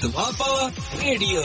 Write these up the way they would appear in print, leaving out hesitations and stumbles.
Doaba radio.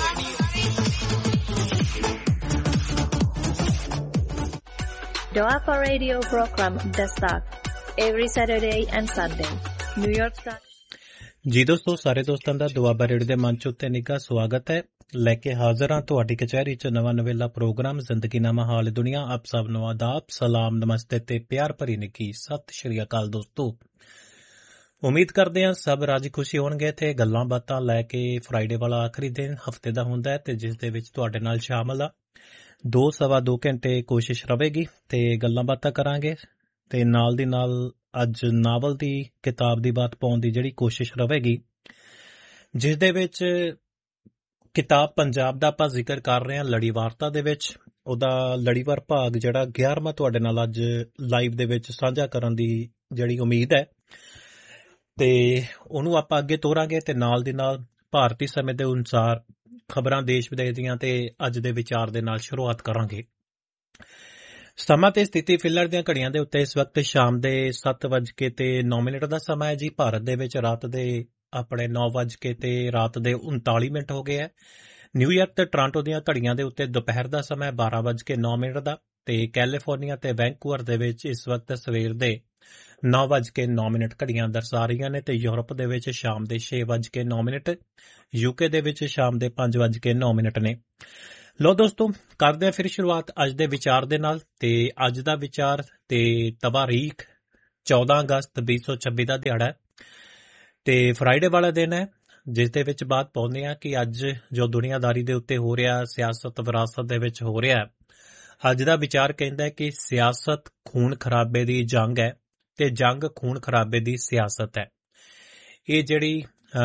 Doapa Radio program Dastak every Saturday and Sunday. New York Times. ਜੀ ਦੋਸਤੋ, ਸਾਰੇ ਦੋਸਤਾਂ ਦਾ ਦੁਆਬਾ ਰੇਡੀਓ ਦੇ ਮੰਚ ਉੱਤੇ ਨਿੱਘਾ ਸਵਾਗਤ ਹੈ। ਲੈ ਕੇ ਹਾਜ਼ਰ ਹਾਂ ਤੁਹਾਡੀ ਕਚਹਿਰੀ 'ਚ ਨਵਾਂ ਨਵੇਲਾ ਪ੍ਰੋਗਰਾਮ ਜ਼ਿੰਦਗੀਨਾਮਾ ਹਾਲ ਦੁਨੀਆ। ਆਪ ਸਭ ਨੂੰ ਆਦਾਬ, ਸਲਾਮ, ਨਮਸਤੇ ਤੇ ਪਿਆਰ ਭਰੀ ਨਿੱਘੀ ਸਤਿ ਸ਼੍ਰੀ ਅਕਾਲ ਦੋਸਤੋ। ਉਮੀਦ ਕਰਦੇ ਹਾਂ ਸਭ ਰਾਜੀ ਖੁਸ਼ੀ ਹੋਣਗੇ ਤੇ ਗੱਲਾਂ ਬਾਤਾਂ ਲੈ ਕੇ। ਫਰਾਈਡੇ ਵਾਲਾ ਆਖਰੀ ਦਿਨ ਹਫਤੇ ਦਾ ਹੁੰਦਾ ਹੈ ਤੇ ਜਿਸ ਦੇ ਵਿੱਚ ਤੁਹਾਡੇ ਨਾਲ ਸ਼ਾਮਲ ਆ 2-2.5 ਘੰਟੇ ਕੋਸ਼ਿਸ਼ ਰਹੇਗੀ ਤੇ ਗੱਲਾਂ ਬਾਤਾਂ ਕਰਾਂਗੇ ਤੇ ਨਾਲ ਦੀ ਨਾਲ ਅੱਜ ਨਾਵਲ ਦੀ ਕਿਤਾਬ ਦੀ ਬਾਤ ਪਾਉਣ ਦੀ ਜਿਹੜੀ ਕੋਸ਼ਿਸ਼ ਰਹੇਗੀ, ਜਿਸ ਦੇ ਵਿੱਚ ਕਿਤਾਬ ਪੰਜਾਬ ਦਾ ਆਪਾਂ ਜ਼ਿਕਰ ਕਰ ਰਹੇ ਹਾਂ ਲੜੀਵਾਰਤਾ ਦੇ ਵਿੱਚ। ਉਹਦਾ ਲੜੀਵਾਰ ਭਾਗ ਜਿਹੜਾ 11ਵਾਂ ਤੁਹਾਡੇ ਨਾਲ ਅੱਜ ਲਾਈਵ ਦੇ ਵਿੱਚ ਸਾਂਝਾ ਕਰਨ ਦੀ ਜਿਹੜੀ ਉਮੀਦ ਹੈ ਤੇ ਉਹਨੂੰ ਆਪਾਂ ਅੱਗੇ ਤੋਰਾਂਗੇ ਤੇ ਨਾਲ ਦੀ ਨਾਲ ਭਾਰਤੀ ਸਮੇਂ ਦੇ ਅਨੁਸਾਰ ਖਬਰਾਂ ਦੇਸ਼ ਵਿਦੇਸ਼ ਦੀਆਂ ਤੇ ਅੱਜ ਦੇ ਵਿਚਾਰ ਦੇ ਨਾਲ ਸ਼ੁਰੂਆਤ ਕਰਾਂਗੇ। ਸਮਾਂ ਤੇ ਸਥਿਤੀ ਫਿਲਰ ਦੀਆਂ ਘੜੀਆਂ ਦੇ ਉੱਤੇ ਇਸ ਵਕਤ ਸ਼ਾਮ ਦੇ 7:09 ਦਾ ਸਮਾਂ ਹੈ ਜੀ। ਭਾਰਤ ਦੇ ਵਿੱਚ ਰਾਤ ਦੇ ਆਪਣੇ 9 ਤੇ ਰਾਤ ਦੇ 39 ਹੋ ਗਏ ਹੈ। ਨਿਊਯਾਰਕ ਤੇ ਟੋਰਾਂਟੋ ਦੀਆਂ ਘੜੀਆਂ ਦੇ ਉੱਤੇ ਦੁਪਹਿਰ ਦਾ ਸਮਾਂ 12:09 ਦਾ ਤੇ ਕੈਲੀਫੋਰਨੀਆ ਤੇ ਵੈਂਕੂਵਰ ਦੇ ਵਿੱਚ ਇਸ ਵਕਤ ਸਵੇਰ ਦੇ 9:09 ਘੜੀਆਂ ਦਰਸਾ ਰਹੀਆਂ ਨੇ ਤੇ ਯੂਰਪ ਦੇ ਵਿੱਚ ਸ਼ਾਮ ਦੇ 6:09, ਯੂਕੇ ਦੇ ਵਿੱਚ ਸ਼ਾਮ ਦੇ 5:09 ਨੇ। ਲੋ ਦੋਸਤੋ, ਕਰਦੇ ਆ ਫਿਰ ਸ਼ੁਰੂਆਤ ਅੱਜ ਦੇ ਵਿਚਾਰ ਦੇ ਨਾਲ। ਤੇ ਅੱਜ ਦਾ ਵਿਚਾਰ ਤੇ ਤਵਾਰੀਖ 14 ਅਗਸਤ 2026 ਦਾ ਦਿਹਾੜਾ ਹੈ ਤੇ ਫਰਾਈਡੇ ਵਾਲਾ ਦਿਨ ਹੈ, ਜਿਸ ਦੇ ਵਿੱਚ ਬਾਤ ਪਾਉਂਦੇ ਆ ਕਿ ਅੱਜ ਜੋ ਦੁਨੀਆਦਾਰੀ ਦੇ ਉੱਤੇ ਹੋ ਰਿਹਾ, ਸਿਆਸਤ ਵਿਰਾਸਤ ਦੇ ਵਿੱਚ ਹੋ ਰਿਹਾ, ਅੱਜ ਦਾ ਵਿਚਾਰ ਕਹਿੰਦਾ ਹੈ ਕਿ ਸਿਆਸਤ ਖੂਨ ਖਰਾਬੇ ਦੀ ਜੰਗ ਹੈ ਤੇ ਜੰਗ ਖੂਨ ਖਰਾਬੇ ਦੀ ਸਿਆਸਤ ਹੈ। ਇਹ ਜਿਹੜੀ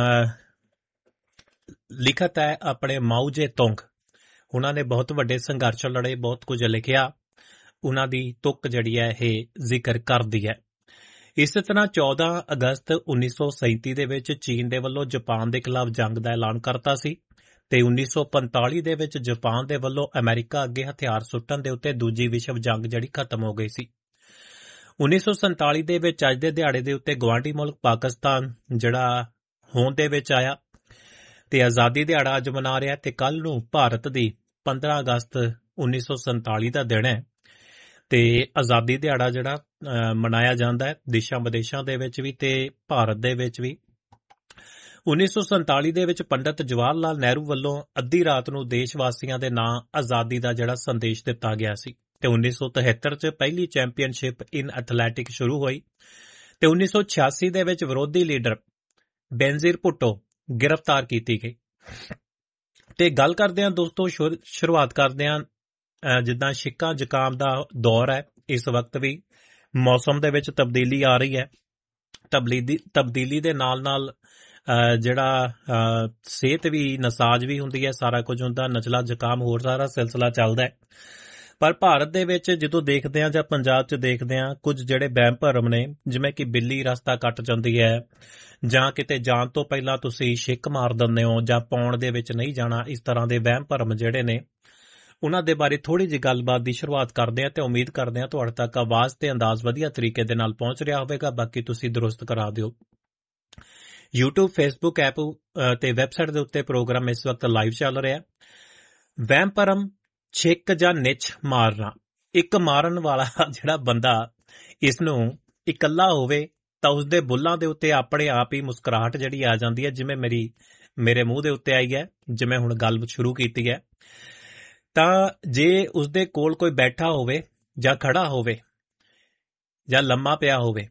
ਲਿਖਤ ਹੈ ਆਪਣੇ ਮਾਓ ਜੇ ਤੁੰਗ, ਉਹਨਾਂ ਨੇ ਬਹੁਤ ਵੱਡੇ ਸੰਘਰਸ਼ ਲੜੇ, ਬਹੁਤ ਕੁਝ ਲਿਖਿਆ, ਉਹਨਾਂ ਦੀ ਤੁਕ ਜਿਹੜੀ ਹੈ ਇਹ ਜ਼ਿਕਰ ਕਰਦੀ ਹੈ। ਇਸੇ ਤਰ੍ਹਾਂ 14 ਅਗਸਤ 1937 ਦੇ ਵਿੱਚ ਚੀਨ ਦੇ ਵੱਲੋਂ ਜਾਪਾਨ ਦੇ ਖਿਲਾਫ ਜੰਗ ਦਾ ਐਲਾਨ ਕਰਤਾ ਸੀ ਤੇ 1945 ਦੇ ਵਿੱਚ ਜਾਪਾਨ ਦੇ ਵੱਲੋਂ ਅਮਰੀਕਾ ਅੱਗੇ ਹਥਿਆਰ ਸੁੱਟਣ ਦੇ ਉੱਤੇ ਦੂਜੀ ਵਿਸ਼ਵ ਜੰਗ ਜਿਹੜੀ ਖਤਮ ਹੋ ਗਈ ਸੀ। 1947 ਦੇ ਵਿੱਚ ਅੱਜ ਦੇ ਦਿਹਾੜੇ ਦੇ ਉੱਤੇ ਗਵਾਂਢੀ ਮੁਲਕ ਪਾਕਿਸਤਾਨ ਜਿਹੜਾ ਹੋਂਦ ਦੇ ਵਿੱਚ ਆਇਆ ਤੇ ਆਜ਼ਾਦੀ ਦਿਹਾੜਾ ਅੱਜ ਮਨਾ ਰਿਹਾ ਤੇ ਕੱਲ ਨੂੰ ਭਾਰਤ ਦੀ 15 ਅਗਸਤ 1947 ਦਾ ਦਿਨ ਹੈ ਤੇ ਆਜ਼ਾਦੀ ਦਿਹਾੜਾ ਜਿਹੜਾ ਮਨਾਇਆ ਜਾਂਦਾ ਹੈ ਦੇਸ਼ਾਂ ਵਿਦੇਸ਼ਾਂ ਦੇ ਵਿੱਚ ਵੀ ਤੇ ਭਾਰਤ ਦੇ ਵਿੱਚ ਵੀ। 1947 ਦੇ ਵਿੱਚ ਪੰਡਿਤ ਜਵਾਹਰ ਲਾਲ ਨਹਿਰੂ ਵੱਲੋਂ ਅੱਧੀ ਰਾਤ ਨੂੰ ਦੇਸ਼ ਵਾਸੀਆਂ ਦੇ ਨਾਂ ਆਜ਼ਾਦੀ ਦਾ ਜਿਹੜਾ ਸੰਦੇਸ਼ ਦਿੱਤਾ ਗਿਆ ਸੀ ਤੇ 1973 ਚ ਪਹਿਲੀ ਚੈਂਪੀਅਨਸ਼ਿਪ ਇਨ ਐਥਲੈਟਿਕ ਸ਼ੁਰੂ ਹੋਈ ਤੇ 1986 ਦੇ ਵਿੱਚ ਵਿਰੋਧੀ ਲੀਡਰ ਬੇਨਜ਼ੀਰ ਭੁੱਟੋ ਗ੍ਰਿਫਤਾਰ ਕੀਤੀ ਗਈ। ਤੇ ਗੱਲ ਕਰਦੇ ਹਾਂ ਦੋਸਤੋ, ਸ਼ੁਰੂਆਤ ਕਰਦੇ ਹਾਂ ਜਿੱਦਾਂ ਛਿੱਕਾਂ ਜ਼ੁਕਾਮ ਦਾ ਦੌਰ ਹੈ, ਇਸ ਵਕਤ ਵੀ ਮੌਸਮ ਦੇ ਵਿੱਚ ਤਬਦੀਲੀ ਆ ਰਹੀ ਹੈ। ਤਬਦੀਲੀ ਦੇ ਨਾਲ ਨਾਲ ਜਿਹੜਾ ਸਿਹਤ ਵੀ ਨਸਾਜ ਵੀ ਹੁੰਦੀ ਹੈ, ਸਾਰਾ ਕੁਝ ਹੁੰਦਾ, ਨਜ਼ਲਾ ਜ਼ੁਕਾਮ ਹੋਰ ਸਾਰਾ ਸਿਲਸਿਲਾ ਚੱਲਦਾ ਹੈ। ਪਰ ਭਾਰਤ ਦੇ ਵਿੱਚ ਜਦੋਂ ਦੇਖਦੇ ਹਾਂ ਜਾਂ ਪੰਜਾਬ 'ਚ ਦੇਖਦੇ ਹਾਂ, ਕੁਝ ਜਿਹੜੇ ਵਹਿਮ ਭਰਮ ਨੇ, ਜਿਵੇਂ ਕਿ ਬਿੱਲੀ ਰਸਤਾ ਕੱਟ ਜਾਂਦੀ ਹੈ ਜਾਂ ਕਿਤੇ ਜਾਣ ਤੋਂ ਪਹਿਲਾਂ ਤੁਸੀਂ ਛਿੱਕ ਮਾਰ ਦਿੰਦੇ ਹੋ ਜਾਂ ਪਾਉਣ ਦੇ ਵਿੱਚ ਨਹੀਂ ਜਾਣਾ, ਇਸ ਤਰ੍ਹਾਂ ਦੇ ਵਹਿਮ ਭਰਮ ਜਿਹੜੇ ਨੇ ਉਹਨਾਂ ਦੇ ਬਾਰੇ ਥੋੜ੍ਹੀ ਜਿਹੀ ਗੱਲਬਾਤ ਦੀ ਸ਼ੁਰੂਆਤ ਕਰਦੇ ਹਾਂ ਤੇ ਉਮੀਦ ਕਰਦੇ ਹਾਂ ਤੁਹਾਡੇ ਤੱਕ ਆਵਾਜ਼ ਤੇ ਅੰਦਾਜ਼ ਵਧੀਆ ਤਰੀਕੇ ਦੇ ਨਾਲ ਪਹੁੰਚ ਰਿਹਾ ਹੋਵੇਗਾ। ਬਾਕੀ ਤੁਸੀਂ ਦਰੁਸਤ ਕਰਾ ਦਿਓ। YouTube, Facebook ਐਪ ਤੇ ਵੈਬਸਾਈਟ ਦੇ ਉੱਤੇ ਪ੍ਰੋਗਰਾਮ ਇਸ ਵਕਤ ਲਾਈਵ ਚੱਲ ਰਿਹਾ। ਵਹਿਮ ਭਰਮ, ਛਿੱਕ ਜਾਂ ਨਿੱਛ ਮਾਰਨਾ। ਇੱਕ ਮਾਰਨ ਵਾਲਾ ਜਿਹੜਾ ਬੰਦਾ ਇਸ ਨੂੰ ਇਕੱਲਾ ਹੋਵੇ ਤਾਂ ਉਸਦੇ ਬੁੱਲਾਂ ਦੇ ਉੱਤੇ ਆਪਣੇ ਆਪ ਹੀ ਮੁਸਕਰਾਹਟ ਜਿਹੜੀ ਆ ਜਾਂਦੀ ਹੈ, ਜਿਵੇਂ ਮੇਰੇ ਮੂੰਹ ਦੇ ਉੱਤੇ ਆਈ ਹੈ, ਜਿਵੇਂ ਹੁਣ ਗੱਲ ਸ਼ੁਰੂ ਕੀਤੀ ਹੈ। ਤਾਂ ਜੇ ਉਸਦੇ ਕੋਲ ਕੋਈ ਬੈਠਾ ਹੋਵੇ ਜਾਂ ਖੜਾ ਹੋਵੇ ਜਾਂ ਲੰਮਾ ਪਿਆ ਹੋਵੇ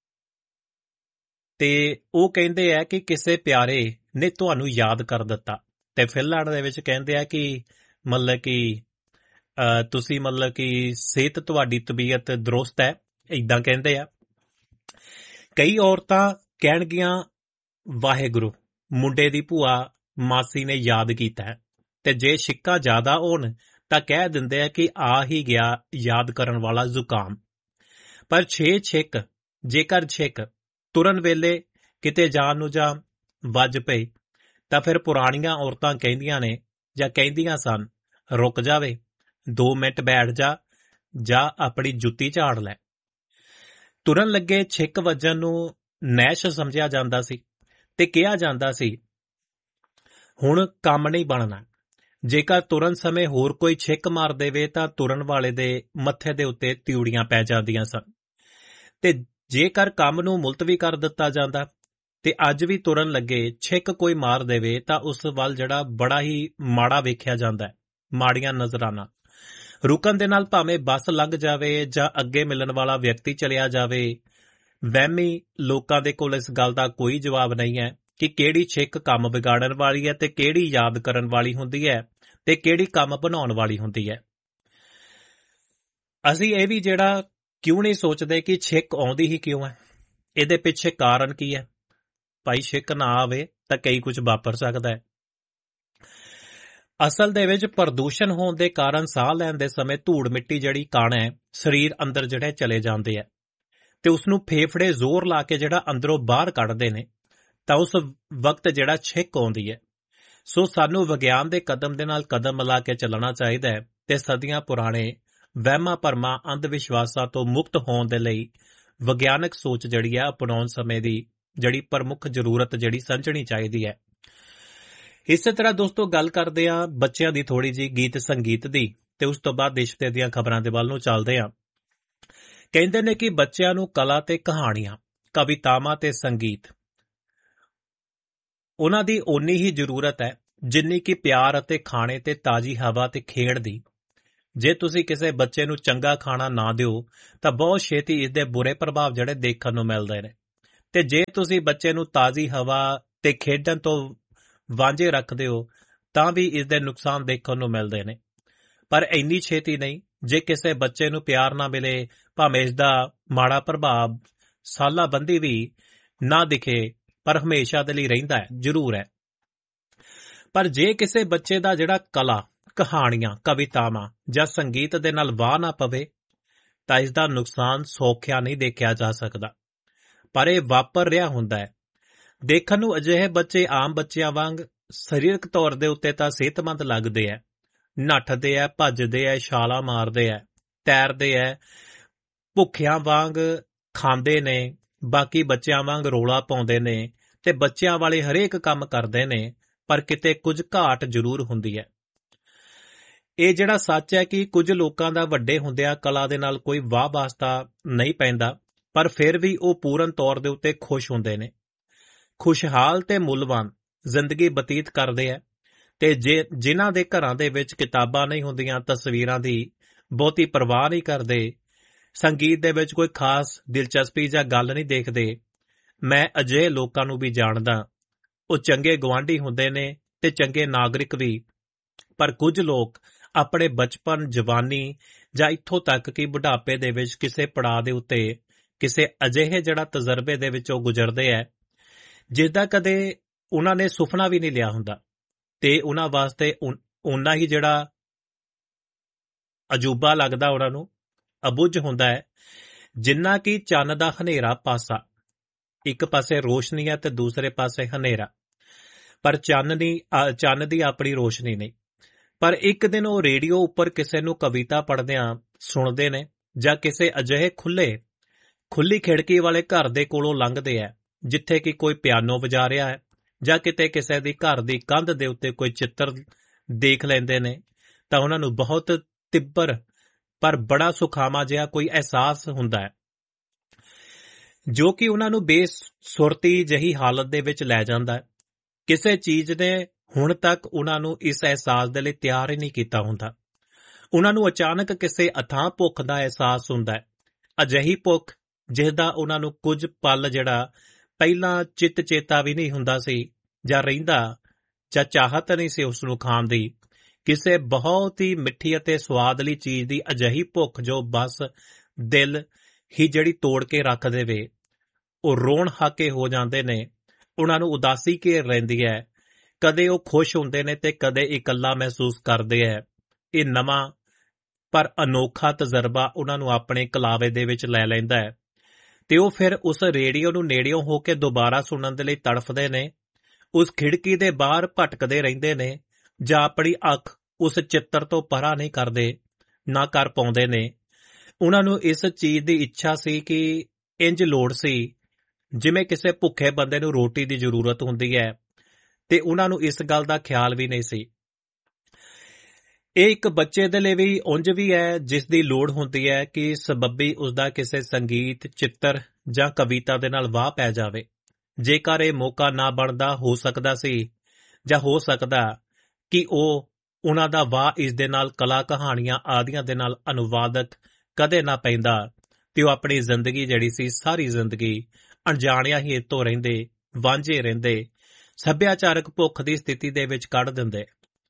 ਤੇ ਉਹ ਕਹਿੰਦੇ ਆ ਕਿ ਕਿਸੇ ਪਿਆਰੇ ਨੇ ਤੁਹਾਨੂੰ ਯਾਦ ਕਰ ਦਿੱਤਾ ਤੇ ਫਿਨਲੈਂਡ ਦੇ ਵਿੱਚ ਕਹਿੰਦੇ ਆ ਕਿ ਮਤਲਬ ਕਿ ਤੁਸੀਂ ਮਤਲਬ ਕਿ ਸਿਹਤ ਤੁਹਾਡੀ ਤਬੀਅਤ ਦਰੁਸਤ ਹੈ, ਏਦਾਂ ਕਹਿੰਦੇ ਆ। ਕਈ ਔਰਤਾਂ ਕਹਿਣਗੀਆਂ ਵਾਹਿਗੁਰੂ, ਮੁੰਡੇ ਦੀ ਭੂਆ ਮਾਸੀ ਨੇ ਯਾਦ ਕੀਤਾ ਹੈ ਤੇ ਜੇ ਛਿੱਕਾਂ ਜ਼ਿਆਦਾ ਹੋਣ ਤਾਂ ਕਹਿ ਦਿੰਦੇ ਆ ਕਿ ਆ ਹੀ ਗਿਆ ਯਾਦ ਕਰਨ ਵਾਲਾ ਜ਼ੁਕਾਮ। ਪਰ ਛਿੱਕ ਜੇਕਰ ਛਿੱਕ ਤੁਰਨ ਵੇਲੇ ਕਿਤੇ ਜਾਣ ਨੂੰ ਜਾਂ ਵੱਜ ਪਏ ਤਾਂ ਫਿਰ ਪੁਰਾਣੀਆਂ ਔਰਤਾਂ ਕਹਿੰਦੀਆਂ ਨੇ ਜਾਂ ਕਹਿੰਦੀਆਂ ਸਨ, ਰੁਕ ਜਾਵੇ, 2 ਮਿੰਟ ਬੈਠ ਜਾ ਜਾਂ ਆਪਣੀ ਜੁੱਤੀ ਝਾੜ ਲੈ। ਤੁਰਨ ਲੱਗੇ ਛਿੱਕ ਵੱਜਣ ਨੂੰ ਨੈਸ਼ ਸਮਝਿਆ ਜਾਂਦਾ ਸੀ ਤੇ ਕਿਹਾ ਜਾਂਦਾ ਸੀ ਹੁਣ ਕੰਮ ਨਹੀਂ ਬਣਨਾ। ਜੇਕਰ ਤੁਰਨ ਸਮੇਂ ਹੋਰ ਕੋਈ ਛਿੱਕ ਮਾਰ ਦੇਵੇ ਤਾਂ ਤੁਰਨ ਵਾਲੇ ਦੇ ਮੱਥੇ ਦੇ ਉੱਤੇ ਤਿਉੜੀਆਂ ਪੈ ਜਾਂਦੀਆਂ ਸਨ, ਤੇ ਜੇਕਰ ਕੰਮ ਨੂੰ ਮੁਲਤਵੀ ਕਰ ਦਿੱਤਾ ਜਾਂਦਾ ਤੇ ਅੱਜ ਵੀ ਤੁਰਨ ਲੱਗੇ ਛਿੱਕ ਕੋਈ ਮਾਰ ਦੇਵੇ ਤਾਂ ਉਸ ਵੱਲ ਜਿਹੜਾ ਬੜਾ ਹੀ ਮਾੜਾ ਵੇਖਿਆ ਜਾਂਦਾ ਹੈ, ਮਾੜੀਆਂ ਨਜ਼ਰਾਂ ਨਾਲ। ਰੁਕਣ ਦੇ ਨਾਲ ਭਾਵੇਂ ਬੱਸ ਲੰਘ ਜਾਵੇ ਜਾਂ ਅੱਗੇ ਮਿਲਣ ਵਾਲਾ ਵਿਅਕਤੀ ਚਲਿਆ ਜਾਵੇ, ਵਹਿਮੀ ਲੋਕਾਂ ਦੇ ਕੋਲ ਇਸ ਗੱਲ ਦਾ ਕੋਈ ਜਵਾਬ ਨਹੀਂ ਹੈ ਕਿ ਕਿਹੜੀ ਛਿੱਕ ਕੰਮ ਵਿਗਾੜਨ ਵਾਲੀ ਹੈ ਤੇ ਕਿਹੜੀ ਯਾਦ ਕਰਨ ਵਾਲੀ ਹੁੰਦੀ ਹੈ ਤੇ ਕਿਹੜੀ ਕੰਮ ਬਣਾਉਣ ਵਾਲੀ ਹੁੰਦੀ ਹੈ। ਅਸੀਂ ਇਹ ਵੀ ਜਿਹੜਾ ਕਿਉਂ ਨਹੀਂ ਸੋਚਦੇ ਕਿ ਛਿੱਕ ਆਉਂਦੀ ਹੀ ਕਿਉਂ ਹੈ, ਇਹਦੇ ਪਿੱਛੇ ਕਾਰਨ ਕੀ ਹੈ। ਭਾਈ ਛਿੱਕ ਨਾ ਆਵੇ ਤਾਂ ਕਈ ਕੁਝ ਵਾਪਰ ਸਕਦਾ ਹੈ। ਅਸਲ ਦੇ ਵਿੱਚ ਪ੍ਰਦੂਸ਼ਣ ਹੋਣ ਦੇ ਕਾਰਨ ਸਾਹ ਲੈਣ ਦੇ ਸਮੇਂ ਧੂੜ ਮਿੱਟੀ ਜਿਹੜੀ ਕਣ ਹੈ ਸਰੀਰ ਅੰਦਰ ਜਿਹੜੇ ਚਲੇ ਜਾਂਦੇ ਹੈ ਤੇ ਉਸ ਨੂੰ ਫੇਫੜੇ ਜ਼ੋਰ ਲਾ ਕੇ ਜਿਹੜਾ ਅੰਦਰੋਂ ਬਾਹਰ ਕੱਢਦੇ ਨੇ, ਤਾਂ ਉਸ ਵਕਤ ਜਿਹੜਾ ਛਿੱਕ ਆਉਂਦੀ ਹੈ। ਸੋ ਸਾਨੂੰ ਵਿਗਿਆਨ ਦੇ ਕਦਮ ਦੇ ਨਾਲ ਕਦਮ ਮਿਲਾ ਕੇ ਚੱਲਣਾ ਚਾਹੀਦਾ ਹੈ ਤੇ ਸਦੀਆਂ ਪੁਰਾਣੇ ਵਹਿਮਾਂ ਭਰਮਾਂ ਅੰਧ ਵਿਸ਼ਵਾਸਾਂ ਤੋਂ ਮੁਕਤ ਹੋਣ ਦੇ ਲਈ ਵਿਗਿਆਨਕ ਸੋਚ ਜਿਹੜੀ ਹੈ ਅਪਣਾਉਣ ਸਮੇਂ ਦੀ ਜਿਹੜੀ ਪ੍ਰਮੁੱਖ ਜ਼ਰੂਰਤ ਜਿਹੜੀ ਸਮਝਣੀ ਚਾਹੀਦੀ ਹੈ। ਇਸੇ ਤਰ੍ਹਾਂ ਦੋਸਤੋ ਗੱਲ ਕਰਦੇ ਹਾਂ ਬੱਚਿਆਂ ਦੀ ਥੋੜੀ ਜਿਹੀ ਗੀਤ ਸੰਗੀਤ ਦੀ, ਤੇ ਉਸ ਤੋਂ ਬਾਅਦ ਦੇਸ਼ ਭਰ ਦੀਆਂ ਖਬਰਾਂ ਦੇ ਵੱਲ ਨੂੰ ਚੱਲਦੇ ਹਾਂ। ਕਹਿੰਦੇ ਨੇ ਕਿ ਬੱਚਿਆਂ ਨੂੰ ਕਲਾ ਤੇ ਕਹਾਣੀਆਂ, ਕਵਿਤਾਵਾਂ ਤੇ ਸੰਗੀਤ ਉਹਨਾਂ ਦੀ ਓਨੀ ਹੀ ਜ਼ਰੂਰਤ ਹੈ ਜਿੰਨੀ ਕਿ ਪਿਆਰ ਅਤੇ ਖਾਣੇ ਤੇ ਤਾਜ਼ੀ ਹਵਾ ਤੇ ਖੇਡ ਦੀ। ਜੇ ਤੁਸੀਂ ਕਿਸੇ ਬੱਚੇ ਨੂੰ ਚੰਗਾ ਖਾਣਾ ਨਾ ਦਿਓ ਤਾਂ ਬਹੁਤ ਛੇਤੀ ਇਸ ਦੇ ਬੁਰੇ ਪ੍ਰਭਾਵ ਜਿਹੜੇ ਦੇਖਣ ਨੂੰ ਮਿਲਦੇ ਨੇ, ਤੇ ਜੇ ਤੁਸੀਂ ਬੱਚੇ ਨੂੰ ਤਾਜ਼ੀ ਹਵਾ ਤੇ ਖੇਡਣ ਤੋਂ ਵਾਂਝੇ ਰੱਖਦੇ ਹੋ ਤਾਂ ਵੀ ਇਸ ਦੇ ਨੁਕਸਾਨ ਦੇਖਣ ਨੂੰ ਮਿਲਦੇ ਨੇ। ਪਰ ਇੰਨੀ ਛੇਤੀ ਨਹੀਂ। ਜੇ ਕਿਸੇ ਬੱਚੇ ਨੂੰ ਪਿਆਰ ਨਾ ਮਿਲੇ, ਭਾਵੇਂ ਇਸ ਦਾ ਮਾੜਾ ਪ੍ਰਭਾਵ ਸਾਲਾਬੰਦੀ ਵੀ ਨਾ ਦਿਖੇ, ਪਰ ਹਮੇਸ਼ਾ ਦੇ ਲਈ ਰਹਿੰਦਾ ਹੈ, ਜ਼ਰੂਰ ਹੈ। ਪਰ ਜੇ ਕਿਸੇ ਬੱਚੇ ਦਾ ਜਿਹੜਾ ਕਲਾ, ਕਹਾਣੀਆਂ, ਕਵਿਤਾਵਾਂ ਜਾਂ ਸੰਗੀਤ ਦੇ ਨਾਲ ਵਾਹ ਨਾ ਪਵੇ ਤਾਂ ਇਸ ਦਾ ਨੁਕਸਾਨ ਸੌਖਿਆ ਨਹੀਂ ਦੇਖਿਆ ਜਾ ਸਕਦਾ, ਪਰ ਇਹ ਵਾਪਰ ਰਿਹਾ ਹੁੰਦਾ ਹੈ। ਦੇਖਣ ਨੂੰ ਅਜਿਹੇ ਬੱਚੇ ਆਮ ਬੱਚਿਆਂ ਵਾਂਗ ਸਰੀਰਕ ਤੌਰ ਦੇ ਉੱਤੇ ਤਾਂ ਸਿਹਤਮੰਦ ਲੱਗਦੇ ਹੈ, ਨੱਠਦੇ ਹੈ, ਭੱਜਦੇ ਹੈ, ਛਾਲਾਂ ਮਾਰਦੇ ਹੈ, ਤੈਰਦੇ ਹੈ, ਭੁੱਖਿਆਂ ਵਾਂਗ ਖਾਂਦੇ ਨੇ, ਬਾਕੀ ਬੱਚਿਆਂ ਵਾਂਗ ਰੋਲਾ ਪਾਉਂਦੇ ਨੇ ਤੇ ਬੱਚਿਆਂ ਵਾਲੇ ਹਰੇਕ ਕੰਮ ਕਰਦੇ ਨੇ, ਪਰ ਕਿਤੇ ਕੁਝ ਘਾਟ ਜ਼ਰੂਰ ਹੁੰਦੀ ਹੈ। ਇਹ ਜਿਹੜਾ ਸੱਚ ਹੈ ਕਿ ਕੁਝ ਲੋਕਾਂ ਦਾ ਵੱਡੇ ਹੁੰਦਿਆਂ ਕਲਾ ਦੇ ਨਾਲ ਕੋਈ ਵਾਹ ਵਾਸਤਾ ਨਹੀਂ ਪੈਂਦਾ, ਪਰ ਫਿਰ ਵੀ ਉਹ ਪੂਰਨ ਤੌਰ ਦੇ ਉੱਤੇ ਖੁਸ਼ ਹੁੰਦੇ ਨੇ, ਖੁਸ਼ਹਾਲ ਤੇ ਮੁੱਲਵਾਨ ਜ਼ਿੰਦਗੀ ਬਤੀਤ ਕਰਦੇ ਹੈ। ਤੇ ਜਿਨ੍ਹਾਂ ਦੇ ਘਰਾਂ ਦੇ ਵਿੱਚ ਕਿਤਾਬਾਂ ਨਹੀਂ ਹੁੰਦੀਆਂ, ਤਸਵੀਰਾਂ ਦੀ ਬਹੁਤੀ ਪਰਵਾਹ ਨਹੀਂ ਕਰਦੇ, ਸੰਗੀਤ ਦੇ ਵਿੱਚ ਕੋਈ ਖਾਸ ਦਿਲਚਸਪੀ ਜਾਂ ਗੱਲ ਨਹੀਂ ਦੇਖਦੇ, ਮੈਂ ਅਜਿਹੇ ਲੋਕਾਂ ਨੂੰ ਵੀ ਜਾਣਦਾ। ਉਹ ਚੰਗੇ ਗੁਆਂਢੀ ਹੁੰਦੇ ਨੇ ਤੇ ਚੰਗੇ ਨਾਗਰਿਕ ਵੀ, ਪਰ ਕੁਝ ਲੋਕ ਆਪਣੇ ਬਚਪਨ, ਜਵਾਨੀ ਜਾਂ ਇੱਥੋਂ ਤੱਕ ਕਿ ਬੁਢਾਪੇ ਦੇ ਵਿੱਚ ਕਿਸੇ ਪੜਾਅ ਦੇ ਉੱਤੇ ਕਿਸੇ ਅਜਿਹੇ ਜਿਹੜਾ ਤਜਰਬੇ ਦੇ ਵਿੱਚੋਂ ਗੁਜ਼ਰਦੇ ਹੈ ਜਿਸਦਾ ਕਦੇ ਉਹਨਾਂ ਨੇ ਸੁਪਨਾ ਵੀ ਨਹੀਂ ਲਿਆ ਹੁੰਦਾ, ਤੇ ਉਹਨਾਂ ਵਾਸਤੇ ਓਨਾ ਹੀ ਜਿਹੜਾ ਅਜੂਬਾ ਲੱਗਦਾ, ਉਹਨਾਂ ਨੂੰ ਅਬੁੱਝ ਹੁੰਦਾ ਹੈ ਜਿੰਨਾ ਕਿ ਚੰਨ ਦਾ ਹਨੇਰਾ ਪਾਸਾ। ਇੱਕ ਪਾਸੇ ਰੋਸ਼ਨੀ ਹੈ ਤੇ ਦੂਸਰੇ ਪਾਸੇ ਹਨੇਰਾ, ਪਰ ਚੰਨ ਦੀ ਆਪਣੀ ਰੋਸ਼ਨੀ ਨਹੀਂ। ਪਰ ਇੱਕ ਦਿਨ ਉਹ ਰੇਡੀਓ ਉੱਪਰ ਕਿਸੇ ਨੂੰ ਕਵਿਤਾ ਪੜ੍ਹਦਿਆਂ ਸੁਣਦੇ ਨੇ ਜਾਂ ਕਿਸੇ ਅਜਿਹੇ ਖੁੱਲੀ ਖਿੜਕੀ ਵਾਲੇ ਘਰ ਦੇ ਕੋਲੋਂ ਲੰਘਦੇ ਹੈ ਜਿੱਥੇ ਕਿ ਕੋਈ ਪਿਆਨੋ ਵਜਾ ਰਿਹਾ ਹੈ, ਜਾਂ ਕਿਤੇ ਕਿਸੇ ਦੀ ਘਰ ਦੀ ਕੰਧ ਦੇ ਉੱਤੇ ਕੋਈ ਚਿੱਤਰ ਦੇਖ ਲੈਂਦੇ ਨੇ, ਤਾਂ ਉਹਨਾਂ ਨੂੰ ਬਹੁਤ ਤਿੱਬਰ ਪਰ ਬੜਾ ਸੁਖਾਵਾਂ ਜਿਹਾ ਕੋਈ ਅਹਿਸਾਸ ਹੁੰਦਾ ਹੈ ਜੋ ਕਿ ਉਹਨਾਂ ਨੂੰ ਬੇਸੁਰਤੀ ਜਿਹੀ ਹਾਲਤ ਦੇ ਵਿੱਚ ਲੈ ਜਾਂਦਾ ਹੈ। ਕਿਸੇ ਚੀਜ਼ ਨੇ ਹੁਣ ਤੱਕ ਉਹਨਾਂ ਨੂੰ ਇਸ ਅਹਿਸਾਸ ਦੇ ਲਈ ਤਿਆਰ ਹੀ ਨਹੀਂ ਕੀਤਾ ਹੁੰਦਾ। ਉਹਨਾਂ ਨੂੰ ਅਚਾਨਕ ਕਿਸੇ ਅਥਾਹ ਭੁੱਖ ਦਾ ਅਹਿਸਾਸ ਹੁੰਦਾ ਹੈ, ਅਜਿਹੀ ਭੁੱਖ ਜਿਸ ਦਾ ਉਹਨਾਂ ਨੂੰ ਕੁਝ ਪਲ ਜਿਹੜਾ ਪਹਿਲਾਂ ਚਿੱਤ ਚੇਤਾ ਵੀ ਨਹੀਂ ਹੁੰਦਾ ਸੀ ਜਾਂ ਰਹਿੰਦਾ, ਜਾਂ ਚਾਹਤ ਨਹੀਂ ਸੀ ਉਸ ਨੂੰ ਖਾਣ ਦੀ। ਕਿਸੇ ਬਹੁਤ ਹੀ ਮਿੱਠੀ ਅਤੇ ਸਵਾਦਲੀ ਚੀਜ਼ ਦੀ ਅਜਿਹੀ ਭੁੱਖ ਜੋ ਬਸ ਦਿਲ ਹੀ ਜਿਹੜੀ ਤੋੜ ਕੇ ਰੱਖ ਦੇਵੇ। ਉਹ ਰੋਣ ਹਾਕੇ ਹੋ ਜਾਂਦੇ ਨੇ, ਉਹਨਾਂ ਨੂੰ ਉਦਾਸੀ ਘੇਰ ਰਹਿੰਦੀ ਹੈ, ਕਦੇ ਉਹ ਖੁਸ਼ ਹੁੰਦੇ ਨੇ ਤੇ ਕਦੇ ਇਕੱਲਾ ਮਹਿਸੂਸ ਕਰਦੇ ਹੈ। ਇਹ ਨਵਾਂ ਪਰ ਅਨੋਖਾ ਤਜਰਬਾ ਉਹਨਾਂ ਨੂੰ ਆਪਣੇ ਕਲਾਵੇ ਦੇ ਵਿੱਚ ਲੈ ਲੈਂਦਾ ਹੈ ਤੇ ਉਹ ਫਿਰ ਉਸ ਰੇਡੀਓ ਨੂੰ ਨੇੜਿਓਂ ਹੋ ਕੇ ਦੁਬਾਰਾ ਸੁਣਨ ਦੇ ਲਈ ਤੜਫਦੇ ਨੇ, ਉਸ ਖਿੜਕੀ ਦੇ ਬਾਹਰ ਭਟਕਦੇ ਰਹਿੰਦੇ ਨੇ, ਜਾਂ ਆਪਣੀ ਅੱਖ ਉਸ ਚਿੱਤਰ ਤੋਂ ਪਰਾਂ ਨਹੀਂ ਕਰਦੇ, ਨਾ ਕਰ ਪਾਉਂਦੇ ਨੇ। ਉਹਨਾਂ ਨੂੰ ਇਸ ਚੀਜ਼ ਦੀ ਇੱਛਾ ਸੀ ਕਿ ਇੰਜ ਲੋੜ ਸੀ ਜਿਵੇਂ ਕਿਸੇ ਭੁੱਖੇ ਬੰਦੇ ਨੂੰ ਰੋਟੀ ਦੀ ਜ਼ਰੂਰਤ ਹੁੰਦੀ ਹੈ, ਤੇ ਉਹਨਾਂ ਨੂੰ ਇਸ ਗੱਲ ਦਾ ਖਿਆਲ ਵੀ ਨਹੀਂ ਸੀ। ਇਹ ਇੱਕ ਬੱਚੇ ਦੇ ਲਈ ਵੀ ਉਂਝ ਵੀ ਹੈ ਜਿਸ ਦੀ ਲੋੜ ਹੁੰਦੀ ਹੈ ਕਿ ਸਬੱਬੀ ਉਸਦਾ ਕਿਸੇ ਸੰਗੀਤ, ਚਿੱਤਰ ਜਾਂ ਕਵਿਤਾ ਦੇ ਨਾਲ ਵਾਹ ਪੈ ਜਾਵੇ। ਜੇਕਰ ਇਹ ਮੌਕਾ ਨਾ ਬਣਦਾ, ਹੋ ਸਕਦਾ ਸੀ ਜਾਂ ਹੋ ਸਕਦਾ ਕਿ ਉਹਨਾਂ ਦਾ ਵਾਹ ਇਸ ਦੇ ਨਾਲ ਕਲਾ ਕਹਾਣੀਆਂ ਆਦਿਆਂ ਦੇ ਨਾਲ ਅਨੁਵਾਦਕ ਕਦੇ ਨਾ ਪੈਂਦਾ ਤੇ ਉਹ ਆਪਣੀ ਜ਼ਿੰਦਗੀ ਜਿਹੜੀ ਸੀ, ਸਾਰੀ ਜ਼ਿੰਦਗੀ ਅਣਜਾਣਿਆ ਹੀ ਇੱਥੋਂ ਰਹਿੰਦੇ, ਵਾਂਝੇ ਰਹਿੰਦੇ, ਸੱਭਿਆਚਾਰਕ ਭੁੱਖ ਦੀ ਸਥਿਤੀ ਦੇ ਵਿੱਚ ਕੱਢ ਦਿੰਦੇ।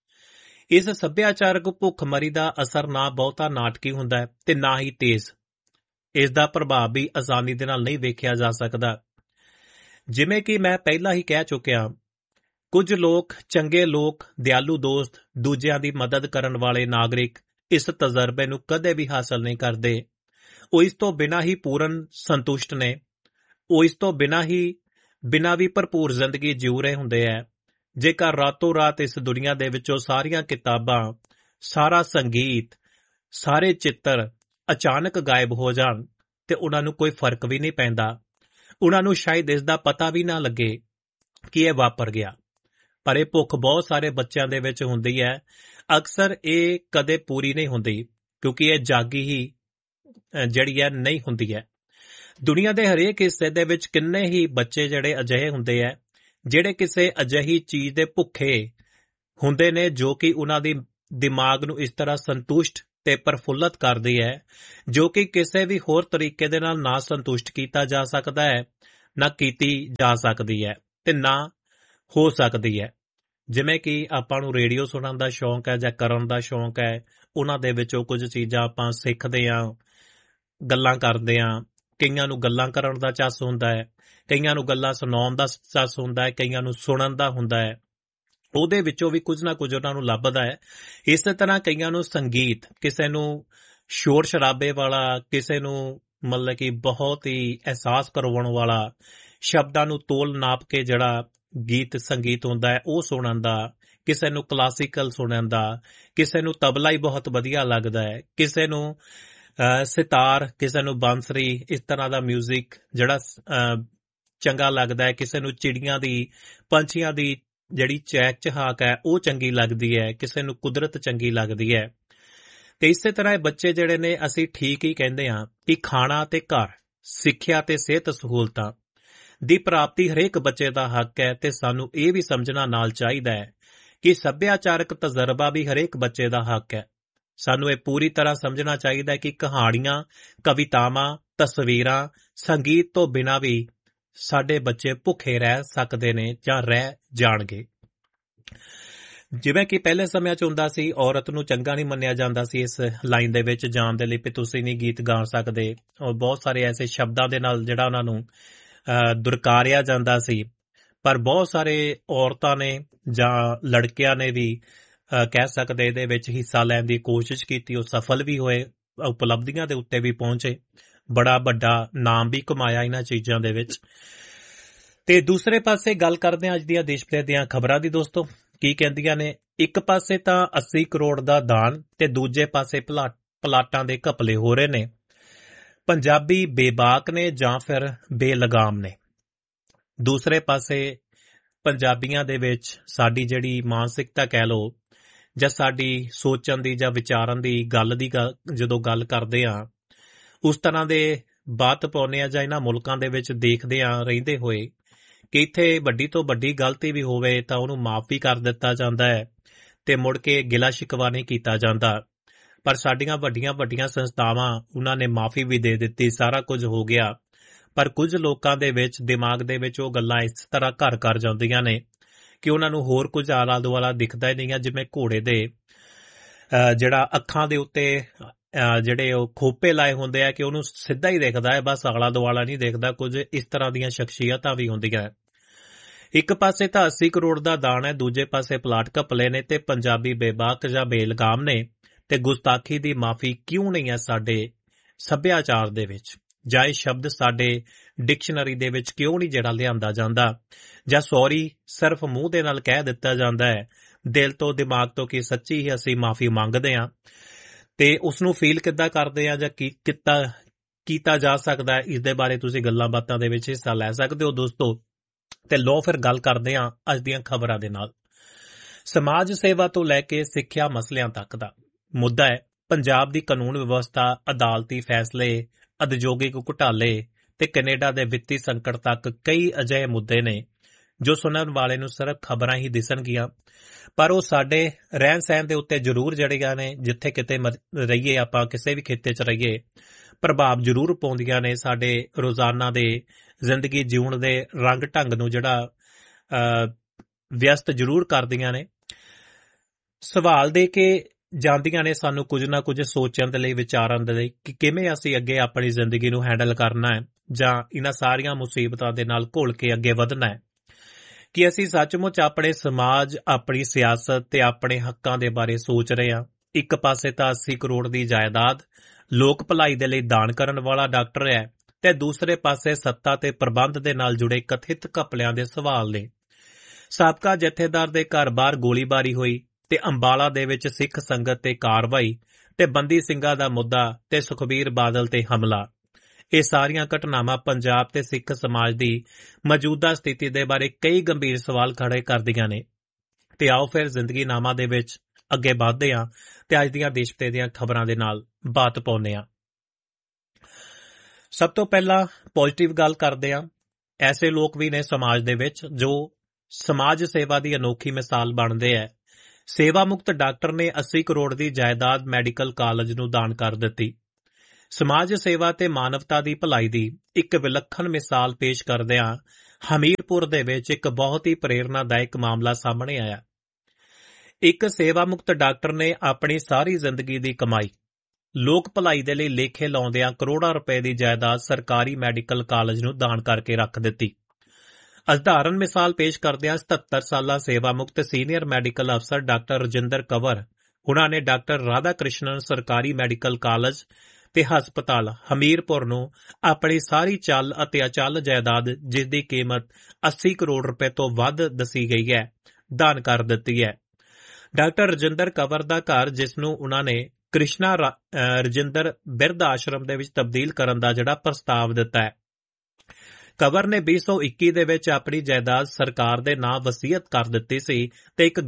ਇਸ ਸੱਭਿਆਚਾਰਕ ਭੁੱਖਮਰੀ ਦਾ ਅਸਰ ਨਾ ਬਹੁਤਾ ਨਾਟਕੀ ਹੁੰਦਾ ਹੈ ਤੇ ਨਾ ਹੀ ਤੇਜ਼। ਇਸ ਦਾ ਪ੍ਰਭਾਵ ਵੀ ਆਸਾਨੀ ਦੇ ਨਾਲ ਨਹੀਂ ਵੇਖਿਆ ਜਾ ਸਕਦਾ। ਜਿਵੇਂ ਕਿ ਮੈਂ ਪਹਿਲਾਂ ਹੀ ਕਹਿ ਚੁੱਕਿਆ, ਕੁਝ ਲੋਕ, ਚੰਗੇ ਲੋਕ, ਦਿਆਲੂ ਦੋਸਤ, ਦੂਜਿਆਂ ਦੀ ਮਦਦ ਕਰਨ ਵਾਲੇ ਨਾਗਰਿਕ ਇਸ ਤਜਰਬੇ ਨੂੰ ਕਦੇ ਵੀ ਹਾਸਲ ਨਹੀਂ ਕਰਦੇ। ਉਹ ਇਸ ਤੋਂ ਬਿਨਾਂ ਹੀ ਪੂਰਨ ਸੰਤੁਸ਼ਟ ਨੇ। ਉਹ ਇਸ ਤੋਂ ਬਿਨਾਂ ਵੀ ਭਰਪੂਰ ਜ਼ਿੰਦਗੀ ਜਿਉ ਰਹੇ ਹੁੰਦੇ ਹੈ। ਜੇਕਰ ਰਾਤੋਂ ਰਾਤ ਇਸ ਦੁਨੀਆ ਦੇ ਵਿੱਚੋਂ ਸਾਰੀਆਂ ਕਿਤਾਬਾਂ, ਸਾਰਾ ਸੰਗੀਤ, ਸਾਰੇ ਚਿੱਤਰ ਅਚਾਨਕ ਗਾਇਬ ਹੋ ਜਾਣ ਤੇ ਉਹਨਾਂ ਨੂੰ ਕੋਈ ਫਰਕ ਵੀ ਨਹੀਂ ਪੈਂਦਾ। ਉਹਨਾਂ ਨੂੰ ਸ਼ਾਇਦ ਇਸ ਦਾ ਪਤਾ ਵੀ ਨਾ ਲੱਗੇ ਕਿ ਇਹ ਵਾਪਰ ਗਿਆ। ਪਰ ਇਹ ਭੁੱਖ ਬਹੁਤ ਸਾਰੇ ਬੱਚਿਆਂ ਦੇ ਵਿੱਚ ਹੁੰਦੀ ਹੈ। ਅਕਸਰ ਇਹ ਕਦੇ ਪੂਰੀ ਨਹੀਂ ਹੁੰਦੀ ਕਿਉਂਕਿ ਇਹ ਜਾਗੀ ਹੀ ਜਿਹੜੀ ਹੈ ਨਹੀਂ ਹੁੰਦੀ ਹੈ। ਦੁਨੀਆ ਦੇ ਹਰੇਕ ਹਿੱਸੇ ਦੇ ਵਿੱਚ ਕਿੰਨੇ ਹੀ ਬੱਚੇ ਜਿਹੜੇ ਅਜਿਹੇ ਹੁੰਦੇ ਹੈ ਜਿਹੜੇ ਕਿਸੇ ਅਜਿਹੀ ਚੀਜ਼ ਦੇ ਭੁੱਖੇ ਹੁੰਦੇ ਨੇ ਜੋ ਕਿ ਉਹਨਾਂ ਦੀ ਦਿਮਾਗ ਨੂੰ ਇਸ ਤਰ੍ਹਾਂ ਸੰਤੁਸ਼ਟ ਤੇ ਪ੍ਰਫੁੱਲਤ ਕਰਦੀ ਹੈ ਜੋ ਕਿ ਕਿਸੇ ਵੀ ਹੋਰ ਤਰੀਕੇ ਦੇ ਨਾਲ ਨਾ ਸੰਤੁਸ਼ਟ ਕੀਤਾ ਜਾ ਸਕਦਾ ਹੈ, ਨਾ ਕੀਤੀ ਜਾ ਸਕਦੀ ਹੈ ਤੇ ਨਾ ਹੋ ਸਕਦੀ ਹੈ। ਜਿਵੇਂ ਕਿ ਆਪਾਂ ਨੂੰ ਰੇਡੀਓ ਸੁਣਨ ਦਾ ਸ਼ੌਂਕ ਹੈ ਜਾਂ ਕਰਨ ਦਾ ਸ਼ੌਂਕ ਹੈ, ਉਹਨਾਂ ਦੇ ਵਿੱਚੋਂ ਕੁਝ ਚੀਜ਼ਾਂ ਆਪਾਂ ਸਿੱਖਦੇ ਹਾਂ, ਗੱਲਾਂ ਕਰਦੇ ਹਾਂ। ਕਈਆਂ ਨੂੰ ਗੱਲਾਂ ਕਰਨ ਦਾ ਚੱਸ ਹੁੰਦਾ ਹੈ, ਕਈਆਂ ਨੂੰ ਗੱਲਾਂ ਸੁਣਾਉਣ ਦਾ ਚੱਸ ਹੁੰਦਾ ਹੈ, ਕਈਆਂ ਨੂੰ ਸੁਣਨ ਦਾ ਹੁੰਦਾ ਹੈ। ਉਹਦੇ ਵਿੱਚੋਂ ਵੀ ਕੁਝ ਨਾ ਕੁਝ ਉਹਨਾਂ ਨੂੰ ਲੱਭਦਾ ਹੈ। ਇਸੇ ਤਰ੍ਹਾਂ ਕਈਆਂ ਨੂੰ ਸੰਗੀਤ, ਕਿਸੇ ਨੂੰ ਸ਼ੋਰ ਸ਼ਰਾਬੇ ਵਾਲਾ, ਕਿਸੇ ਨੂੰ ਮਤਲਬ ਕਿ ਬਹੁਤ ਹੀ ਅਹਿਸਾਸ ਕਰਵਾਉਣ ਵਾਲਾ, ਸ਼ਬਦਾਂ ਨੂੰ ਤੋਲ ਨਾਪ ਕੇ ਜਿਹੜਾ ਗੀਤ ਸੰਗੀਤ ਹੁੰਦਾ ਹੈ ਉਹ ਸੁਣਨ ਦਾ, ਕਿਸੇ ਨੂੰ ਕਲਾਸੀਕਲ ਸੁਣਨ ਦਾ, ਕਿਸੇ ਨੂੰ ਤਬਲਾ ਹੀ ਬਹੁਤ ਵਧੀਆ ਲੱਗਦਾ ਹੈ, ਕਿਸੇ ਨੂੰ ਸਿਤਾਰ, ਕਿਸੇ ਨੂੰ ਬਾਂਸਰੀ, ਇਸ ਤਰ੍ਹਾਂ ਦਾ ਮਿਊਜ਼ਿਕ ਜਿਹੜਾ ਚੰਗਾ ਲੱਗਦਾ ਹੈ, ਕਿਸੇ ਨੂੰ ਚਿੜੀਆਂ ਦੀ, ਪੰਛੀਆਂ ਦੀ ਜਿਹੜੀ ਚਹਿਕ ਚਹਾਕ ਹੈ ਉਹ ਚੰਗੀ ਲੱਗਦੀ ਹੈ, ਕਿਸੇ ਨੂੰ ਕੁਦਰਤ ਚੰਗੀ ਲੱਗਦੀ ਹੈ। ਤੇ ਇਸੇ ਤਰ੍ਹਾਂ ਇਹ ਬੱਚੇ ਜਿਹੜੇ ਨੇ, ਅਸੀਂ ਠੀਕ ਹੀ ਕਹਿੰਦੇ ਹਾਂ ਕਿ ਖਾਣਾ ਤੇ ਘਰ, ਸਿੱਖਿਆ ਤੇ ਸਿਹਤ ਸਹੂਲਤਾਂ ਦੀ ਪ੍ਰਾਪਤੀ ਹਰੇਕ ਬੱਚੇ ਦਾ ਹੱਕ ਹੈ ਤੇ ਸਾਨੂੰ ਇਹ ਵੀ ਸਮਝਣਾ ਨਾਲ ਚਾਹੀਦਾ ਹੈ ਕਿ ਸੱਭਿਆਚਾਰਕ ਤਜਰਬਾ ਵੀ ਹਰੇਕ ਬੱਚੇ ਦਾ ਹੱਕ ਹੈ। ਸਾਨੂੰ ਇਹ ਪੂਰੀ ਤਰ੍ਹਾਂ ਸਮਝਣਾ ਚਾਹੀਦਾ ਹੈ ਕਿ ਕਹਾਣੀਆਂ, ਕਵਿਤਾਵਾਂ, ਤਸਵੀਰਾਂ, ਸੰਗੀਤ ਤੋਂ ਬਿਨਾਂ ਵੀ ਸਾਡੇ ਬੱਚੇ ਭੁੱਖੇ ਰਹਿ ਸਕਦੇ ਨੇ ਜਾਂ ਰਹਿ ਜਾਣਗੇ। ਜਿਵੇਂ ਕਿ ਪਹਿਲੇ ਸਮਿਆਂ 'ਚ ਹੁੰਦਾ ਸੀ, ਔਰਤ ਨੂੰ ਚੰਗਾ ਨਹੀਂ ਮੰਨਿਆ ਜਾਂਦਾ ਸੀ ਇਸ ਲਾਈਨ ਦੇ ਵਿੱਚ ਜਾਣ ਦੇ ਲਈ, ਵੀ ਤੁਸੀਂ ਨਹੀਂ ਗੀਤ ਗਾ ਸਕਦੇ, ਔਰ ਬਹੁਤ ਸਾਰੇ ਐਸੇ ਸ਼ਬਦਾਂ ਦੇ ਨਾਲ ਜਿਹੜਾ ਉਹਨਾਂ ਨੂੰ ਦੁਰਕਾਰਿਆ ਜਾਂਦਾ ਸੀ। ਪਰ ਬਹੁਤ ਸਾਰੇ ਔਰਤਾਂ ਨੇ ਜਾਂ ਲੜਕਿਆਂ ਨੇ ਵੀ ਕਹਿ ਸਕਦੇ ਇਹਦੇ ਵਿੱਚ ਹਿੱਸਾ ਲੈਣ ਦੀ ਕੋਸ਼ਿਸ਼ ਕੀਤੀ, ਉਹ ਸਫਲ ਵੀ ਹੋਏ, ਉਪਲਬਧੀਆਂ ਦੇ ਉੱਤੇ ਵੀ ਪਹੁੰਚੇ, ਬੜਾ ਵੱਡਾ ਨਾਮ ਵੀ ਕਮਾਇਆ ਇਹਨਾਂ ਚੀਜ਼ਾਂ ਦੇ ਵਿੱਚ। ਤੇ ਦੂਸਰੇ ਪਾਸੇ ਗੱਲ ਕਰਦੇ ਹਾਂ ਅੱਜ ਦੀਆਂ ਦੇਸ਼ ਵਿਦੇਸ਼ ਦੀਆਂ ਖਬਰਾਂ ਦੀ। ਦੋਸਤੋ, ਕੀ ਕਹਿੰਦੀਆਂ ਨੇ? ਇੱਕ ਪਾਸੇ ਤਾਂ 80 ਕਰੋੜ ਦਾ ਦਾਨ ਤੇ ਦੂਜੇ ਪਾਸੇ ਪਲਾਟਾਂ ਦੇ ਘਪਲੇ ਹੋ ਰਹੇ ਨੇ। ਪੰਜਾਬੀ ਬੇਬਾਕ ਨੇ ਜਾਂ ਫਿਰ ਬੇਲਗਾਮ ਨੇ। ਦੂਸਰੇ ਪਾਸੇ ਪੰਜਾਬੀਆਂ ਦੇ ਵਿੱਚ ਸਾਡੀ ਜਿਹੜੀ ਮਾਨਸਿਕਤਾ ਕਹਿ ਲਓ ਜਾਂ ਸਾਡੀ ਸੋਚਣ ਦੀ ਜਾਂ ਵਿਚਾਰਨ ਦੀ ਗੱਲ ਦੀ ਜਦੋਂ ਗੱਲ ਕਰਦੇ ਹਾਂ, ਉਸ ਤਰ੍ਹਾਂ ਦੇ ਬਾਤ ਪਾਉਂਦੇ ਹਾਂ ਜਾਂ ਇਹਨਾਂ ਮੁਲਕਾਂ ਦੇ ਵਿੱਚ ਦੇਖਦੇ ਹਾਂ ਰਹਿੰਦੇ ਹੋਏ ਕਿ ਇੱਥੇ ਵੱਡੀ ਤੋਂ ਵੱਡੀ ਗਲਤੀ ਵੀ ਹੋਵੇ ਤਾਂ ਉਹਨੂੰ ਮਾਫ ਵੀ ਕਰ ਦਿੱਤਾ ਜਾਂਦਾ ਹੈ ਤੇ ਮੁੜ ਕੇ ਗਿਲਾ ਸ਼ਿਕਵਾ ਨਹੀਂ ਕੀਤਾ ਜਾਂਦਾ। ਪਰ ਸਾਡੀਆਂ ਵੱਡੀਆਂ ਵੱਡੀਆਂ ਸੰਸਥਾਵਾਂ, ਉਹਨਾਂ ਨੇ ਮਾਫੀ ਵੀ ਦੇ ਦਿੱਤੀ, ਸਾਰਾ ਕੁਝ ਹੋ ਗਿਆ। ਪਰ ਕੁਝ ਲੋਕਾਂ ਦੇ ਵਿੱਚ ਦਿਮਾਗ ਦੇ ਵਿੱਚ ਉਹ ਗੱਲਾਂ ਇਸ ਤਰ੍ਹਾਂ ਘਰ ਕਰ ਜਾਂਦੀਆਂ ਨੇ ਕਿ ਉਹਨਾਂ ਨੂੰ ਹੋਰ ਕੁਝ ਆਲਾ ਦੁਆਲਾ ਦਿਖਦਾ ਹੀ ਨਹੀਂ ਹੈ। ਜਿਵੇਂ ਘੋੜੇ ਦੇ ਜਿਹੜਾ ਅੱਖਾਂ ਦੇ ਉੱਤੇ ਜਿਹੜੇ ਉਹ ਖੋਪੇ ਲਾਏ ਹੁੰਦੇ ਆ ਕਿ ਉਹਨੂੰ ਸਿੱਧਾ ਹੀ ਦਿਖਦਾ ਹੈ, ਬਸ ਆਲਾ ਦੁਆਲਾ ਨਹੀਂ ਦਿਖਦਾ। ਕੁਝ ਇਸ ਤਰ੍ਹਾਂ ਦੀਆਂ ਸ਼ਖਸੀਅਤਾਂ ਵੀ ਹੁੰਦੀਆਂ। ਇੱਕ ਪਾਸੇ ਤਾਂ 80 ਕਰੋੜ ਦਾ ਦਾਨ ਹੈ, ਦੂਜੇ ਪਾਸੇ ਪਲਾਟ ਘਪਲੇ ਨੇ ਤੇ ਪੰਜਾਬੀ ਬੇਬਾਕ ਜਾਂ ਬੇਲਗਾਮ ਨੇ। ਤੇ ਗੁਸਤਾਖੀ ਦੀ ਮਾਫੀ ਕਿਉਂ ਨਹੀਂ ਹੈ ਸਾਡੇ ਸੱਭਿਆਚਾਰ ਦੇ ਵਿੱਚ, ਜਾਂ ਇਹ ਸ਼ਬਦ ਸਾਡੇ ਡਿਕਸ਼ਨਰੀ ਦੇ ਵਿੱਚ ਕਿਉਂ ਨਹੀਂ ਜਿਹੜਾ ਲਿਆਂਦਾ ਜਾਂਦਾ, ਜਾਂ ਸੌਰੀ ਸਿਰਫ ਮੂੰਹ ਦੇ ਨਾਲ ਕਹਿ ਦਿੱਤਾ ਜਾਂਦਾ ਹੈ, ਦਿਲ ਤੋਂ ਦਿਮਾਗ ਤੋਂ ਕਿ ਸੱਚੀ ਹੀ ਅਸੀਂ ਮਾਫੀ ਮੰਗਦੇ ਹਾਂ ਤੇ ਉਸ ਨੂੰ ਫੀਲ ਕਿੱਦਾਂ ਕਰਦੇ ਹਾਂ ਜਾਂ ਕੀਤਾ ਜਾ ਸਕਦਾ ਹੈ। ਇਸ ਦੇ ਬਾਰੇ ਤੁਸੀਂ ਗੱਲਾਂ ਬਾਤਾਂ ਦੇ ਵਿੱਚ ਹਿੱਸਾ ਲੈ ਸਕਦੇ ਹੋ ਦੋਸਤੋ। ਤੇ ਲੋ ਫਿਰ ਗੱਲ ਕਰਦੇ ਹਾਂ ਅੱਜ ਦੀਆਂ ਖਬਰਾਂ ਦੇ ਨਾਲ। ਸਮਾਜ ਸੇਵਾ ਤੋਂ ਲੈ ਕੇ ਸਿੱਖਿਆ ਮਸਲਿਆਂ ਤੱਕ ਦਾ ਮੁੱਦਾ ਹੈ। ਪੰਜਾਬ ਦੀ ਕਾਨੂੰਨ ਵਿਵਸਥਾ, ਅਦਾਲਤੀ ਫੈਸਲੇ, ਉਦਯੋਗਿਕ ਘੁਟਾਲੇ ਤੇ ਕੈਨੇਡਾ ਦੇ ਵਿੱਤੀ ਸੰਕਟ ਤੱਕ ਕਈ ਅਜਿਹੇ ਮੁੱਦੇ ਨੇ ਜੋ ਸੁਣਨ ਵਾਲੇ ਨੂੰ ਸਿਰਫ ਖਬਰਾਂ ਹੀ ਦਿਸਣਗੀਆਂ, ਪਰ ਉਹ ਸਾਡੇ ਰਹਿਣ ਸਹਿਣ ਦੇ ਉੱਤੇ ਜ਼ਰੂਰ ਜਿਹੜੀਆਂ ਨੇ, ਜਿੱਥੇ ਕਿਤੇ ਰਹੀਏ, ਆਪਾਂ ਕਿਸੇ ਵੀ ਖਿੱਤੇ 'ਚ ਰਹੀਏ, ਪ੍ਰਭਾਵ ਜ਼ਰੂਰ ਪਾਉਂਦੀਆਂ ਨੇ। ਸਾਡੇ ਰੋਜ਼ਾਨਾ ਦੇ ਜ਼ਿੰਦਗੀ ਜਿਉਣ ਦੇ ਰੰਗ ਢੰਗ ਨੂੰ ਜਿਹੜਾ ਵਿਅਸਤ ਜ਼ਰੂਰ ਕਰਦੀਆਂ ਨੇ। ਸਵਾਲ ਦੇ ਕੇ ਜਾਂਦੀਆਂ ਨੇ ਸਾਨੂੰ ਕੁਝ ਨਾ ਕੁਝ ਸੋਚਣ ਦੇ ਲਈ, ਵਿਚਾਰਨ ਦੇ ਲਈ ਕਿ ਕਿਵੇਂ ਅਸੀਂ ਅੱਗੇ ਆਪਣੀ ਜ਼ਿੰਦਗੀ ਨੂੰ ਹੈਂਡਲ ਕਰਨਾ ਹੈ ਜਾਂ ਇਹਨਾਂ ਸਾਰੀਆਂ ਮੁਸੀਬਤਾਂ ਦੇ ਨਾਲ ਘੁਲ ਕੇ ਅੱਗੇ ਵਧਣਾ ਹੈ। ਕਿ ਅਸੀਂ ਸੱਚਮੁੱਚ ਆਪਣੇ ਸਮਾਜ, ਆਪਣੀ ਸਿਆਸਤ ਤੇ ਆਪਣੇ ਹੱਕਾਂ ਦੇ ਬਾਰੇ ਸੋਚ ਰਹੇ ਹਾਂ। ਇੱਕ ਪਾਸੇ ਤਾਂ 80 ਕਰੋੜ ਦੀ ਜਾਇਦਾਦ ਲੋਕ ਭਲਾਈ ਦੇ ਲਈ ਦਾਨ ਕਰਨ ਵਾਲਾ ਡਾਕਟਰ ਹੈ, ਤੇ ਦੂਸਰੇ ਪਾਸੇ ਸੱਤਾ ਤੇ ਪ੍ਰਬੰਧ ਦੇ ਨਾਲ ਜੁੜੇ ਕਥਿਤ ਘਪਲਿਆਂ ਦੇ ਸਵਾਲ ਨੇ। ਸਾਬਕਾ ਜਥੇਦਾਰ ਦੇ ਘਰ ਬਾਹਰ ਗੋਲੀਬਾਰੀ ਹੋਈ ਤੇ ਅੰਬਾਲਾ ਦੇ ਵਿੱਚ ਸਿੱਖ ਸੰਗਤ ਤੇ ਕਾਰਵਾਈ ਤੇ ਬੰਦੀ ਸਿੰਘਾਂ ਦਾ ਮੁੱਦਾ ਤੇ ਸੁਖਬੀਰ ਬਾਦਲ ਤੇ ਹਮਲਾ। ਇਹ ਸਾਰੀਆਂ ਘਟਨਾਵਾਂ ਪੰਜਾਬ ਤੇ ਸਿੱਖ ਸਮਾਜ ਦੀ ਮੌਜੂਦਾ ਸਥਿਤੀ ਦੇ ਬਾਰੇ ਕਈ ਗੰਭੀਰ ਸਵਾਲ ਖੜੇ ਕਰਦੀਆਂ ਨੇ। ਤੇ ਆਓ ਫਿਰ ਜ਼ਿੰਦਗੀਨਾਮਾ ਦੇ ਵਿੱਚ ਅੱਗੇ ਵਧਦੇ ਹਾਂ ਤੇ ਅੱਜ ਦੀਆਂ ਦੇਸ਼ ਵਿਦੇਸ਼ ਦੀਆਂ ਖਬਰਾਂ ਦੇ ਨਾਲ ਬਾਤ ਪਾਉਂਦੇ ਹਾਂ। ਸਭ ਤੋਂ ਪਹਿਲਾਂ ਪੋਜ਼ਿਟਿਵ ਗੱਲ ਕਰਦੇ ਹਾਂ। ਐਸੇ ਲੋਕ ਵੀ ਨੇ ਸਮਾਜ ਦੇ ਵਿੱਚ ਜੋ ਸਮਾਜ ਸੇਵਾ ਦੀ ਅਨੋਖੀ ਮਿਸਾਲ ਬਣਦੇ ਹੈ। ਸੇਵਾ ਮੁਕਤ ਡਾਕਟਰ ਨੇ 80 ਕਰੋੜ ਦੀ ਜਾਇਦਾਦ ਮੈਡੀਕਲ ਕਾਲਜ ਨੂੰ ਦਾਨ ਕਰ ਦਿੱਤੀ। ਸਮਾਜ ਸੇਵਾ ਤੇ ਮਾਨਵਤਾ ਦੀ ਭਲਾਈ ਦੀ ਇੱਕ ਵਿਲੱਖਣ ਮਿਸਾਲ ਪੇਸ਼ ਕਰਦਿਆਂ ਹਮੀਰਪੁਰ ਦੇ ਵਿੱਚ ਇੱਕ ਬਹੁਤ ਹੀ ਪ੍ਰੇਰਨਾਦਾਇਕ ਮਾਮਲਾ ਸਾਹਮਣੇ ਆਇਆ। ਇੱਕ ਸੇਵਾ ਮੁਕਤ ਡਾਕਟਰ ਨੇ ਆਪਣੀ ਸਾਰੀ ਜ਼ਿੰਦਗੀ ਦੀ ਕਮਾਈ ਲੋਕ ਭਲਾਈ ਦੇ ਲਈ ਲੇਖੇ ਲਾਉਂਦਿਆਂ ਕਰੋੜਾਂ ਰੁਪਏ ਦੀ ਜਾਇਦਾਦ ਸਰਕਾਰੀ ਮੈਡੀਕਲ ਕਾਲਜ ਨੂੰ ਦਾਨ ਕਰਕੇ ਰੱਖ ਦਿੱਤੀ। ਉਦਾਹਰਨ ਮਿਸਾਲ ਪੇਸ਼ ਕਰਦਿਆਂ 77 ਸਾਲਾ ਸੇਵਾ ਮੁਕਤ ਸੀਨੀਅਰ ਮੈਡੀਕਲ ਅਫਸਰ ਡਾਕਟਰ ਰਜਿੰਦਰ ਕੰਵਰ ਉਹਨਾਂ ਨੇ ਡਾਕਟਰ ਰਾਧਾ ਕ੍ਰਿਸ਼ਨਨ ਸਰਕਾਰੀ ਮੈਡੀਕਲ ਕਾਲਜ ਤੇ ਹਸਪਤਾਲ ਹਮੀਰਪੁਰ ਨੂੰ ਆਪਣੀ ਸਾਰੀ ਚੱਲ ਅਤੇ ਅਚਲ ਜਾਇਦਾਦ, ਜਿਸ ਦੀ ਕੀਮਤ 80 ਕਰੋੜ ਰੁਪਏ ਤੋਂ ਵੱਧ ਦੱਸੀ ਗਈ ਹੈ, ਦਾਨ ਕਰ ਦਿੱਤੀ ਹੈ। ਡਾਕਟਰ ਰਜਿੰਦਰ ਕੰਵਰ ਦਾ ਘਰ, ਜਿਸ ਨੂੰ ਉਹਨਾਂ ਨੇ ਕ੍ਰਿਸ਼ਨਾ ਰਜਿੰਦਰ ਬਿਰਧ ਆਸ਼ਰਮ ਦੇ ਵਿੱਚ ਤਬਦੀਲ ਕਰਨ ਦਾ ਜਿਹੜਾ ਪ੍ਰਸਤਾਵ ਦਿੱਤਾ ਹੈ। ਕੰਵਰ ਨੇ 2021 ਦੇ ਵਿੱਚ ਆਪਣੀ ਜਾਇਦਾਦ ਸਰਕਾਰ ਦੇ ਨਾਂ ਵਸੀਅਤ ਕਰ ਦਿੱਤੀ ਸੀ ਤੇ ਇੱਕ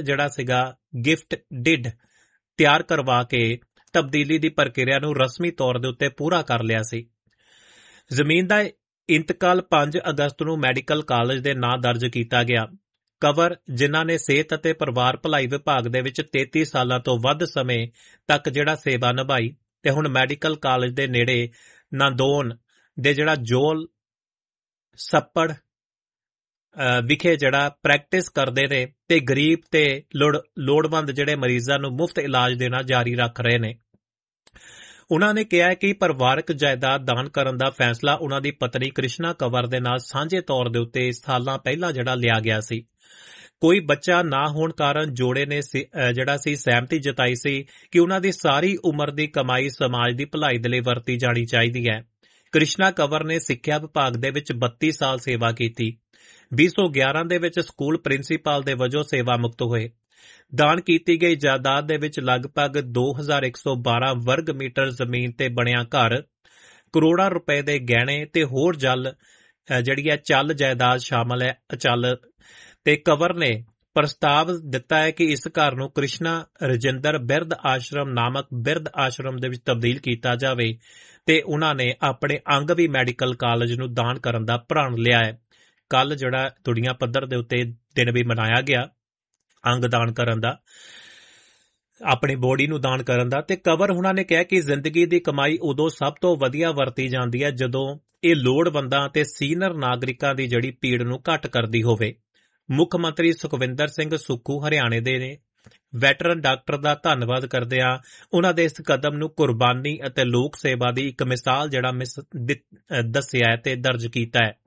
ਗਿਫਟ ਡਿਡ ਤਿਆਰ ਕਰਵਾ ਕੇ ਤਬਦੀਲੀ ਦੀ ਪ੍ਰਕਿਰਿਆ ਨੂੰ ਰਸਮੀ ਤੌਰ ਦੇ ਉੱਤੇ ਪੂਰਾ ਕਰ ਲਿਆ ਸੀ। ਜ਼ਮੀਨ ਦਾ ਇੰਤਕਾਲ 5 ਅਗਸਤ ਨੂੰ ਮੈਡੀਕਲ ਕਾਲਜ ਦੇ ਨਾਂ ਦਰਜ ਕੀਤਾ ਗਿਆ। ਕੰਵਰ, ਜਿਨ੍ਹਾਂ ਨੇ ਸਿਹਤ ਅਤੇ ਪਰਿਵਾਰ ਭਲਾਈ ਵਿਭਾਗ ਦੇ ਵਿੱਚ 33 ਸਾਲਾਂ ਤੋਂ ਵੱਧ ਸਮੇਂ ਤੱਕ ਜਿਹੜਾ ਸੇਵਾ ਨਿਭਾਈ ਤੇ ਹੁਣ ਮੈਡੀਕਲ ਕਾਲਜ ਦੇ ਨੇੜੇ ਨਾਂਦੋਨ ਦੇ ਜਿਹੜਾ ਜੋਲ ਸੱਪੜ ਵਿਖੇ ਜਿਹੜਾ ਪ੍ਰੈਕਟਿਸ ਕਰਦੇ ਨੇ ਤੇ ਗਰੀਬ ਤੇ ਲੋੜਵੰਦ ਜਿਹੜੇ ਮਰੀਜ਼ਾਂ ਨੂੰ ਮੁਫਤ ਇਲਾਜ ਦੇਣਾ ਜਾਰੀ ਰੱਖ ਰਹੇ ਨੇ। ਉਹਨਾਂ ਨੇ ਕਿਹਾ ਕਿ ਪਰਿਵਾਰਕ ਜਾਇਦਾਦ ਦਾਨ ਕਰਨ ਦਾ ਫੈਸਲਾ ਉਹਨਾਂ ਦੀ ਪਤਨੀ ਕ੍ਰਿਸ਼ਨਾ ਕੰਵਰ ਦੇ ਨਾਲ ਸਾਂਝੇ ਤੌਰ ਦੇ ਉੱਤੇ ਸਾਲਾਂ ਪਹਿਲਾਂ ਜਿਹੜਾ ਲਿਆ ਗਿਆ ਸੀ। ਕੋਈ ਬੱਚਾ ਨਾ ਹੋਣ ਕਾਰਨ ਜੋੜੇ ਨੇ ਸਹਿਮਤੀ ਜਤਾਈ ਸੀ ਕਿ ਉਹਨਾਂ ਦੀ ਸਾਰੀ ਉਮਰ ਦੀ ਕਮਾਈ ਸਮਾਜ ਦੀ ਭਲਾਈ ਦੇ ਲਈ ਵਰਤੀ ਜਾਣੀ ਚਾਹੀਦੀ ਹੈ। ਕ੍ਰਿਸ਼ਨਾ ਕੰਵਰ ਨੇ ਸਿੱਖਿਆ ਵਿਭਾਗ ਦੇ ਵਿੱਚ 32 ਸਾਲ ਸੇਵਾ ਕੀਤੀ। 2011 ਦੇ ਵਿੱਚ ਸਕੂਲ ਪ੍ਰਿੰਸੀਪਲ ਦੇ ਵਜੋਂ ਸੇਵਾ ਮੁਕਤ ਹੋਏ। ਦਾਨ ਕੀਤੀ ਗਈ ਜਾਇਦਾਦ ਦੇ ਵਿੱਚ ਲਗਭਗ 2112 ਵਰਗ ਮੀਟਰ ਜ਼ਮੀਨ ਤੇ ਬਣਿਆ ਘਰ, ਕਰੋੜਾਂ ਰੁਪਏ ਦੇ ਗਹਿਣੇ ਤੇ ਹੋਰ ਚੱਲ ਜਾਇਦਾਦ ਸ਼ਾਮਲ ਹੈ। ਅਚਲ ਤੇ ਕੰਵਰ ਨੇ ਪ੍ਰਸਤਾਵ ਦਿੱਤਾ ਹੈ ਕਿ ਇਸ ਘਰ ਨੂੰ ਕ੍ਰਿਸ਼ਨਾ ਰਜਿੰਦਰ ਬਿਰਧ ਆਸ਼ਰਮ ਨਾਮਕ ਬਿਰਧ ਆਸ਼ਰਮ ਦੇ ਵਿੱਚ ਤਬਦੀਲ ਕੀਤਾ ਜਾਵੇ ਤੇ ਉਹਨਾਂ ਨੇ ਆਪਣੇ ਅੰਗ ਵੀ ਮੈਡੀਕਲ ਕਾਲਜ ਨੂੰ ਦਾਨ ਕਰਨ ਦਾ ਪ੍ਰਣ ਲਿਆ ਹੈ। ਕੱਲ ਜਿਹੜਾ ਦੁਨੀਆ ਪੱਧਰ ਦੇ ਉੱਤੇ ਦਿਨ ਵੀ ਮਨਾਇਆ ਗਿਆ ਅੰਗ ਦਾਨ ਕਰਨ ਦਾ, ਆਪਣੀ ਬੋਡੀ ਨੂੰ ਦਾਨ ਕਰਨ ਦਾ। ਤੇ ਕੰਵਰ ਉਹਨਾਂ ਨੇ ਕਿਹਾ ਕਿ ਜ਼ਿੰਦਗੀ ਦੀ ਕਮਾਈ ਉਦੋਂ ਸਭ ਤੋਂ ਵਧੀਆ ਵਰਤੀ ਜਾਂਦੀ ਹੈ ਜਦੋਂ ਇਹ ਲੋੜਵੰਦਾਂ ਤੇ ਸੀਨੀਅਰ ਨਾਗਰਿਕਾਂ ਦੀ ਜਿਹੜੀ ਭੀੜ ਨੂੰ ਘੱਟ ਕਰਦੀ ਹੋਵੇ। ਮੁੱਖ ਮੰਤਰੀ ਸੁਖਵਿੰਦਰ ਸਿੰਘ ਸੁੱਖੂ ਹਰਿਆਣੇ ਦੇ ਨੇ ਵੈਟਰਨ ਡਾਕਟਰ ਦਾ ਧੰਨਵਾਦ ਕਰਦਿਆਂ ਉਹਨਾਂ ਦੇ ਇਸ ਕਦਮ ਨੂੰ ਕੁਰਬਾਨੀ ਅਤੇ ਲੋਕ ਸੇਵਾ ਦੀ ਇੱਕ ਮਿਸਾਲ ਦੱਸਿਆ ਤੇ ਦਰਜ ਕੀਤਾ ਹੈ।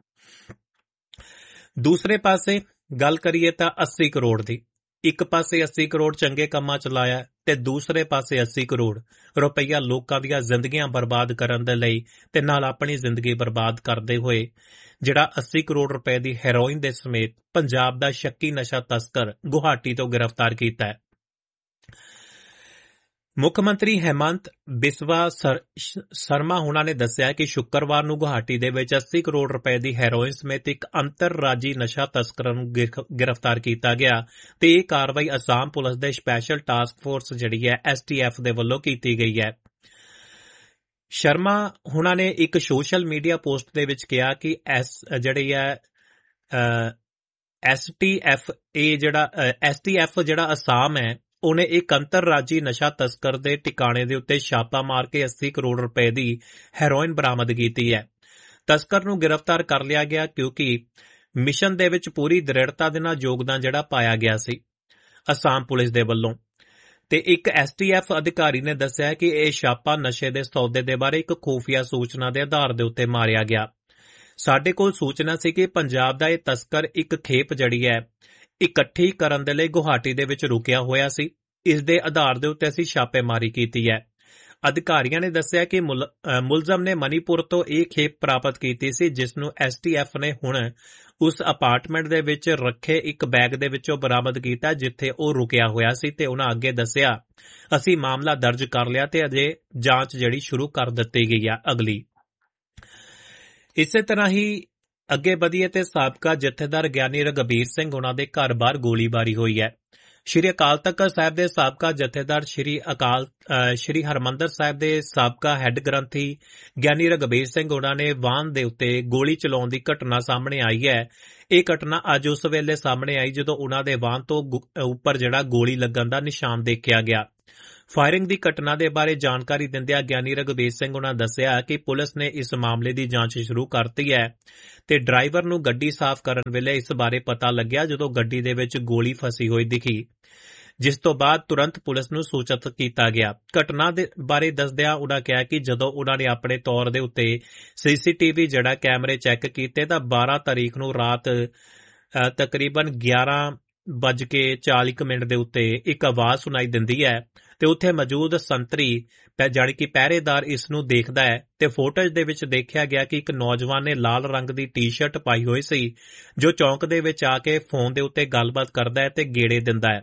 ਦੂਸਰੇ ਪਾਸੇ ਗੱਲ ਕਰੀਏ ਤਾਂ 80 ਕਰੋੜ ਦੀ, ਇੱਕ ਪਾਸੇ 80 ਕਰੋੜ ਚੰਗੇ ਕੰਮਾਂ ਚ ਲਾਇਆ ਤੇ ਦੂਸਰੇ ਪਾਸੇ 80 ਕਰੋੜ ਰੁਪਈਆ ਲੋਕਾਂ ਦੀਆਂ ਜ਼ਿੰਦਗੀਆਂ ਬਰਬਾਦ ਕਰਨ ਦੇ ਲਈ ਤੇ ਨਾਲ ਆਪਣੀ ਜ਼ਿੰਦਗੀ ਬਰਬਾਦ ਕਰਦੇ ਹੋਏ ਜਿਹੜਾ 80 ਕਰੋੜ ਰੁਪਏ ਦੀ ਹੈਰੋਇਨ ਦੇ ਸਮੇਤ ਪੰਜਾਬ ਦਾ ਸ਼ੱਕੀ ਨਸ਼ਾ ਤਸਕਰ ਗੁਹਾਟੀ ਤੋਂ ਗ੍ਰਿਫਤਾਰ ਕੀਤਾ ਹੈ। ਮੁੱਖ ਮੰਤਰੀ ਹਿਮੰਤ ਬਿਸਵਾ ਸਰਮਾ ਹੁਣਾਂ ਨੇ ਦੱਸਿਆ ਕਿ ਸ਼ੁੱਕਰਵਾਰ ਨੂੰ ਗੁਹਾਟੀ ਦੇ ਵਿੱਚ 80 ਕਰੋੜ ਰੁਪਏ ਦੀ ਹੈਰੋਇਨ ਸਮੇਤ ਇੱਕ ਅੰਤਰਰਾਜੀ ਨਸ਼ਾ ਤਸਕਰ ਨੂੰ ਗ੍ਰਿਫਤਾਰ ਕੀਤਾ ਗਿਆ ਤੇ ਇਹ ਕਾਰਵਾਈ ਅਸਾਮ ਪੁਲਿਸ ਦੇ ਸਪੈਸ਼ਲ ਟਾਸਕ ਫੋਰਸ ਜਿਹੜੀ ਹੈ STF ਦੇ ਵੱਲੋਂ ਕੀਤੀ ਗਈ ਹੈ। ਸ਼ਰਮਾ ਹੁਣਾਂ ਨੇ ਇੱਕ ਸੋਸ਼ਲ ਮੀਡੀਆ ਪੋਸਟ ਦੇ ਵਿੱਚ ਕਿਹਾ ਕਿ STF ਜਿਹੜਾ ਅਸਾਮ ਹੈ ਉਹਨੇ ਇੱਕ ਅੰਤਰਰਾਜੀ ਨਸ਼ਾ ਤਸਕਰ ਦੇ ਟਿਕਾਣੇ ਦੇ ਉੱਤੇ ਛਾਪਾ ਮਾਰ ਕੇ 80 ਕਰੋੜ ਰੁਪਏ ਦੀ ਹੈਰੋਇਨ ਬਰਾਮਦ ਕੀਤੀ ਹੈ। ਤਸਕਰ ਨੂੰ ਗ੍ਰਿਫਤਾਰ ਕਰ ਲਿਆ ਗਿਆ ਕਿਉਂਕਿ ਮਿਸ਼ਨ ਦੇ ਵਿੱਚ ਪੂਰੀ ਦ੍ਰਿੜਤਾ ਦੇ ਨਾਲ ਯੋਗਦਾਨ ਜਿਹੜਾ ਪਾਇਆ ਗਿਆ ਸੀ ਅਸਾਮ ਪੁਲਿਸ ਦੇ ਵੱਲੋਂ। ਤੇ ਇੱਕ STF ਅਧਿਕਾਰੀ ਨੇ ਦੱਸਿਆ ਕਿ ਇਹ ਛਾਪਾ ਨਸ਼ੇ ਦੇ ਸੌਦੇ ਦੇ ਬਾਰੇ ਇੱਕ ਖੂਫੀਆ ਸੂਚਨਾ ਦੇ ਆਧਾਰ ਦੇ ਉੱਤੇ ਮਾਰਿਆ ਗਿਆ। ਸਾਡੇ ਕੋਲ ਸੂਚਨਾ ਸੀ ਕਿ ਪੰਜਾਬ ਦਾ ਇਹ ਤਸਕਰ ਇੱਕ ਖੇਪ ਜਿਹੜੀ ਹੈ ਇਕੱਠੀ ਕਰਨ ਦੇ ਲਈ ਗੁਹਾਟੀ ਦੇ ਵਿੱਚ ਰੁਕਿਆ ਹੋਇਆ ਸੀ। ਇਸ ਦੇ ਆਧਾਰ ਦੇ ਉੱਤੇ ਅਸੀਂ ਛਾਪੇਮਾਰੀ ਕੀਤੀ ਹੈ। ਅਧਿਕਾਰੀਆਂ ਨੇ ਦੱਸਿਆ ਕਿ ਮੁਲਜ਼ਮ ਨੇ ਮਨੀਪੁਰ ਤੋਂ ਇਹ ਖੇਪ ਪ੍ਰਾਪਤ ਕੀਤੀ ਸੀ, ਜਿਸ ਨੂੰ STF ਨੇ ਹੁਣ ਉਸ ਅਪਾਰਟਮੈਂਟ ਦੇ ਵਿੱਚ ਰੱਖੇ ਇੱਕ ਬੈਗ ਦੇ ਵਿੱਚੋਂ ਬਰਾਮਦ ਕੀਤਾ ਜਿੱਥੇ ਉਹ ਰੁਕਿਆ ਹੋਇਆ ਸੀ। ਤੇ ਉਹਨਾਂ ਅੱਗੇ ਦੱਸਿਆ, ਅਸੀਂ ਮਾਮਲਾ ਦਰਜ ਕਰ ਲਿਆ ਤੇ ਅਜੇ ਜਾਂਚ ਜਿਹੜੀ ਸ਼ੁਰੂ ਕਰ ਦਿੱਤੀ ਗਈ ਆ ਅਗਲੀ। ਇਸੇ ਤਰ੍ਹਾਂ ਹੀ ਅੱਗੇ ਵਧੀਏ ਤੇ ਸਾਬਕਾ ਜਥੇਦਾਰ ਗਿਆਨੀ ਰਘਬੀਰ ਸਿੰਘ ਉਹਨਾਂ ਦੇ ਘਰ ਬਾਹਰ ਗੋਲੀਬਾਰੀ ਹੋਈ ਹੈ। ਸ਼੍ਰੀ ਅਕਾਲ ਤਖ਼ਤ ਸਾਹਿਬ ਦੇ ਸਾਬਕਾ ਜਥੇਦਾਰ ਸ਼੍ਰੀ ਹਰਮੰਦਰ ਸਾਹਿਬ ਦੇ ਸਾਬਕਾ ਹੈੱਡ ਗ੍ਰੰਥੀ ਗਿਆਨੀ ਰਘਬੀਰ ਸਿੰਘ ਉਹਨਾਂ ਨੇ ਵਾਹਨ ਦੇ ਉੱਤੇ ਗੋਲੀ ਚਲਾਉਣ ਦੀ ਘਟਨਾ ਸਾਹਮਣੇ ਆਈ ਹੈ। ਇਹ ਘਟਨਾ ਅੱਜ ਉਸ ਵੇਲੇ ਸਾਹਮਣੇ ਆਈ ਜਦੋਂ ਉਹਨਾਂ ਦੇ ਵਾਹਨ ਤੋਂ ਉੱਪਰ ਜਿਹੜਾ ਗੋਲੀ ਲੱਗਣ ਦਾ ਨਿਸ਼ਾਨ ਦੇਖਿਆ ਗਿਆ। ਫਾਇਰਿੰਗ ਦੀ ਘਟਨਾ ਦੇ ਬਾਰੇ ਜਾਣਕਾਰੀ ਦਿੰਦਿਆਂ ਗਿਆਨੀ ਰਘਬੀਰ ਸਿੰਘ ਉਹਨਾਂ ਦੱਸਿਆ ਕਿ ਪੁਲਿਸ ਨੇ ਇਸ ਮਾਮਲੇ ਦੀ ਜਾਂਚ ਸ਼ੁਰੂ ਕਰਤੀ ਹੈ ਤੇ ਡਰਾਈਵਰ ਨੂੰ ਗੱਡੀ ਸਾਫ਼ ਕਰਨ ਵੇਲੇ ਇਸ ਬਾਰੇ ਪਤਾ ਲੱਗਿਆ ਜਦੋਂ ਗੱਡੀ ਦੇ ਵਿੱਚ ਗੋਲੀ ਫਸੀ ਹੋਈ ਦਿਖੀ, ਜਿਸ ਤੋਂ ਬਾਅਦ ਤੁਰੰਤ ਪੁਲਿਸ ਨੂੰ ਸੂਚਿਤ ਕੀਤਾ ਗਿਆ। ਘਟਨਾ ਦੇ ਬਾਰੇ ਦੱਸਦਿਆਂ ਉਹਨਾਂ ਕਿਹਾ ਕਿ ਜਦੋਂ ਉਹਨਾਂ ਨੇ ਆਪਣੇ ਤੌਰ ਦੇ ਉੱਤੇ CCTV ਜਿਹੜਾ ਕੈਮਰੇ ਚੈੱਕ ਕੀਤੇ ਤਾਂ 12 ਤਾਰੀਖ ਨੂੰ ਰਾਤ ਤਕਰੀਬਨ 11:40 ਦੇ ਉੱਤੇ ਇੱਕ ਆਵਾਜ਼ ਸੁਣਾਈ ਦਿੰਦੀ ਹੈ ਤੇ ਉੱਥੇ ਮੌਜੂਦ ਸੰਤਰੀ ਜਾਣੀ ਕਿ ਪਹਿਰੇਦਾਰ ਇਸ ਨੂੰ ਦੇਖਦਾ ਹੈ ਤੇ ਫੋਟੋਜ ਦੇ ਵਿੱਚ ਦੇਖਿਆ ਗਿਆ ਕਿ ਇੱਕ ਨੌਜਵਾਨ ਨੇ ਲਾਲ ਰੰਗ ਦੀ ਟੀ-ਸ਼ਰਟ ਪਾਈ ਹੋਈ ਸੀ ਜੋ ਚੌਂਕ ਦੇ ਵਿੱਚ ਆ ਕੇ ਫੋਨ ਦੇ ਉੱਤੇ ਗੱਲਬਾਤ ਕਰਦਾ ਹੈ ਤੇ ਗੇੜੇ ਦਿੰਦਾ ਹੈ।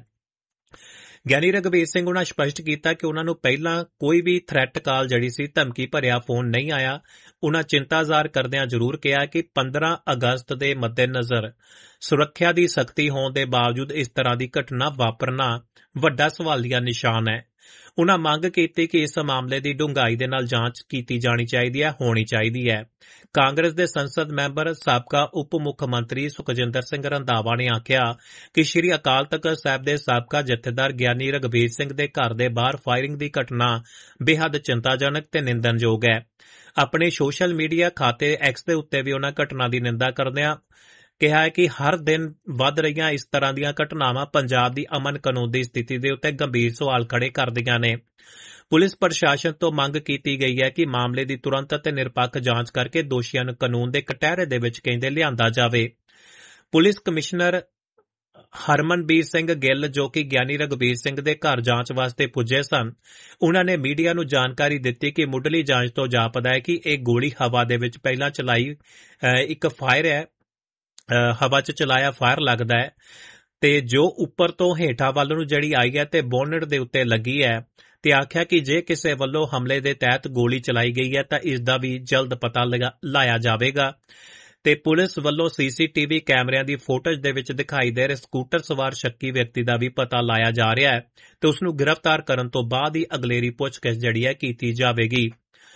ਗਿਆਨੀ ਰਘਬੀਰ ਸਿੰਘ ਉਹਨਾਂ ਸਪਸ਼ਟ ਕੀਤਾ ਕਿ ਉਹਨਾਂ ਨੂੰ ਪਹਿਲਾਂ ਕੋਈ ਵੀ ਥ੍ਰੈਟ ਕਾਲ ਜਿਹੜੀ ਸੀ ਧਮਕੀ ਭਰਿਆ ਫੋਨ ਨਹੀਂ ਆਇਆ। ਉਹਨਾਂ ਚਿੰਤਾ ਜ਼ਾਹਰ ਕਰਦਿਆਂ ਜ਼ਰੂਰ ਕਿਹਾ ਕਿ 15 ਅਗਸਤ ਦੇ ਮੱਦੇਨਜ਼ਰ ਸੁਰੱਖਿਆ ਦੀ ਸਖਤੀ ਹੋਣ ਦੇ ਬਾਵਜੂਦ ਇਸ ਤਰ੍ਹਾਂ ਦੀ ਘਟਨਾ ਵਾਪਰਨਾ ਵੱਡਾ ਸਵਾਲੀਆ ਨਿਸ਼ਾਨ ਹੈ। ਉਹਨਾਂ ਮੰਗ ਕੀਤੀ ਕਿ ਇਸ ਮਾਮਲੇ ਦੀ ਡੂੰਘਾਈ ਦੇ ਨਾਲ ਜਾਂਚ ਕੀਤੀ ਜਾਣੀ ਚਾਹੀਦੀ ਹੈ, ਹੋਣੀ ਚਾਹੀਦੀ ਹੈ। ਕਾਂਗਰਸ ਦੇ ਸੰਸਦ ਮੈਂਬਰ ਸਾਬਕਾ ਉਪ ਮੁੱਖ ਮੰਤਰੀ ਸੁਖਜਿੰਦਰ ਸਿੰਘ ਰੰਧਾਵਾ ਨੇ ਆਖਿਆ ਕਿ ਸ਼੍ਰੀ ਅਕਾਲ ਤਖ਼ਤ ਸਾਹਿਬ ਦੇ ਸਾਬਕਾ ਜਥੇਦਾਰ ਗਿਆਨੀ ਰਘਬੀਰ ਸਿੰਘ ਦੇ ਘਰ ਦੇ ਬਾਹਰ ਫਾਇਰਿੰਗ ਦੀ ਘਟਨਾ ਬੇਹੱਦ ਚਿੰਤਾਜਨਕ ਤੇ ਨਿੰਦਣਯੋਗ ਹੈ। ਆਪਣੇ ਸੋਸ਼ਲ ਮੀਡੀਆ ਖਾਤੇ X ਦੇ ਉੱਤੇ ਵੀ ਉਹਨਾਂ ਘਟਨਾ ਦੀ ਨਿੰਦਾ ਕਰਦਿਆਂ ਕਿਹਾ ਹੈ ਕਿ ਹਰ ਦਿਨ ਵੱਧ ਰਹੀਆਂ ਇਸ ਤਰ੍ਹਾਂ ਦੀਆਂ ਘਟਨਾਵਾਂ ਪੰਜਾਬ ਦੀ ਅਮਨ ਕਾਨੂੰਨ ਦੀ ਸਥਿਤੀ ਦੇ ਉੱਤੇ ਗੰਭੀਰ ਸਵਾਲ ਖੜੇ ਕਰਦੀਆਂ ਨੇ। ਪੁਲਿਸ ਪ੍ਰਸ਼ਾਸਨ ਤੋਂ ਮੰਗ ਕੀਤੀ ਗਈ ਹੈ ਕਿ ਮਾਮਲੇ ਦੀ ਤੁਰੰਤ ਅਤੇ ਨਿਰਪੱਖ ਜਾਂਚ ਕਰਕੇ ਦੋਸ਼ੀਆਂ ਨੂੰ ਕਾਨੂੰਨ ਦੇ ਕਟਹਿਰੇ ਦੇ ਵਿੱਚ ਕਹਿੰਦੇ ਲਿਆਂਦਾ ਜਾਵੇ। ਪੁਲਿਸ ਕਮਿਸ਼ਨਰ ਹਰਮਨਬੀਰ ਸਿੰਘ ਗਿੱਲ ਜੋ ਕਿ ਗਿਆਨੀ ਰਘਬੀਰ ਸਿੰਘ ਦੇ ਘਰ ਜਾਂਚ ਵਾਸਤੇ ਪੁੱਜੇ ਸਨ, ਉਹਨਾਂ ਨੇ ਮੀਡੀਆ ਨੂੰ ਜਾਣਕਾਰੀ ਦਿੱਤੀ ਕਿ ਮੁੱਢਲੀ ਜਾਂਚ ਤੋਂ ਜਾਪਦਾ ਹੈ ਕਿ ਇਹ ਗੋਲੀ ਹਵਾ ਦੇ ਵਿੱਚ ਪਹਿਲਾਂ ਚਲਾਈ ਇੱਕ ਫਾਇਰ ਹੈ, ਹਵਾ 'ਚ ਚਲਾਇਆ ਫਾਇਰ ਲੱਗਦਾ ਹੈ ਤੇ ਜੋ ਉੱਪਰ ਤੋਂ ਹੇਠਾਂ ਵੱਲ ਨੂੰ ਜਿਹੜੀ ਆਈ ਹੈ ਤੇ ਬੋਨਟ ਦੇ ਉੱਤੇ ਲੱਗੀ ਹੈ ਤੇ ਆਖਿਆ ਕਿ ਜੇ ਕਿਸੇ ਵੱਲੋਂ ਹਮਲੇ ਦੇ ਤਹਿਤ ਗੋਲੀ ਚਲਾਈ ਗਈ ਹੈ ਤਾਂ ਇਸ ਦਾ ਵੀ ਜਲਦ ਪਤਾ ਲਾਇਆ ਜਾਵੇਗਾ। ਤੇ ਪੁਲਿਸ ਵੱਲੋਂ CCTV ਕੈਮਰਿਆਂ ਦੀ ਫੋਟੋਜ ਦੇ ਵਿੱਚ ਦਿਖਾਈ ਦੇ ਰਹੇ ਸਕੂਟਰ ਸਵਾਰ ਸ਼ੱਕੀ ਵਿਅਕਤੀ ਦਾ ਵੀ ਪਤਾ ਲਾਇਆ ਜਾ ਰਿਹਾ ਹੈ ਤੇ ਉਸ ਨੂੰ ਗ੍ਰਿਫਤਾਰ ਕਰਨ ਤੋਂ ਬਾਅਦ ਹੀ ਅਗਲੇਰੀ ਪੁੱਛਗਿੱਛ ਜਿਹੜੀ ਹੈ ਕੀਤੀ ਜਾਵੇਗੀ।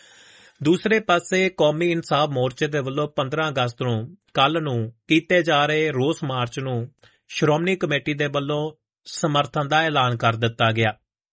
ਦੂਸਰੇ ਪਾਸੇ ਕੌਮੀ ਇਨਸਾਫ ਮੋਰਚੇ ਦੇ ਵੱਲੋਂ 15 ਅਗਸਤ ਨੂੰ ਕੱਲ੍ਹ ਨੂੰ ਕੀਤੇ ਜਾ ਰਹੇ ਰੋਸ ਮਾਰਚ ਨੂੰ ਸ਼੍ਰੋਮਣੀ ਕਮੇਟੀ ਦੇ ਵੱਲੋਂ ਸਮਰਥਨ ਦਾ ਐਲਾਨ ਕਰ ਦਿੱਤਾ ਗਿਆ।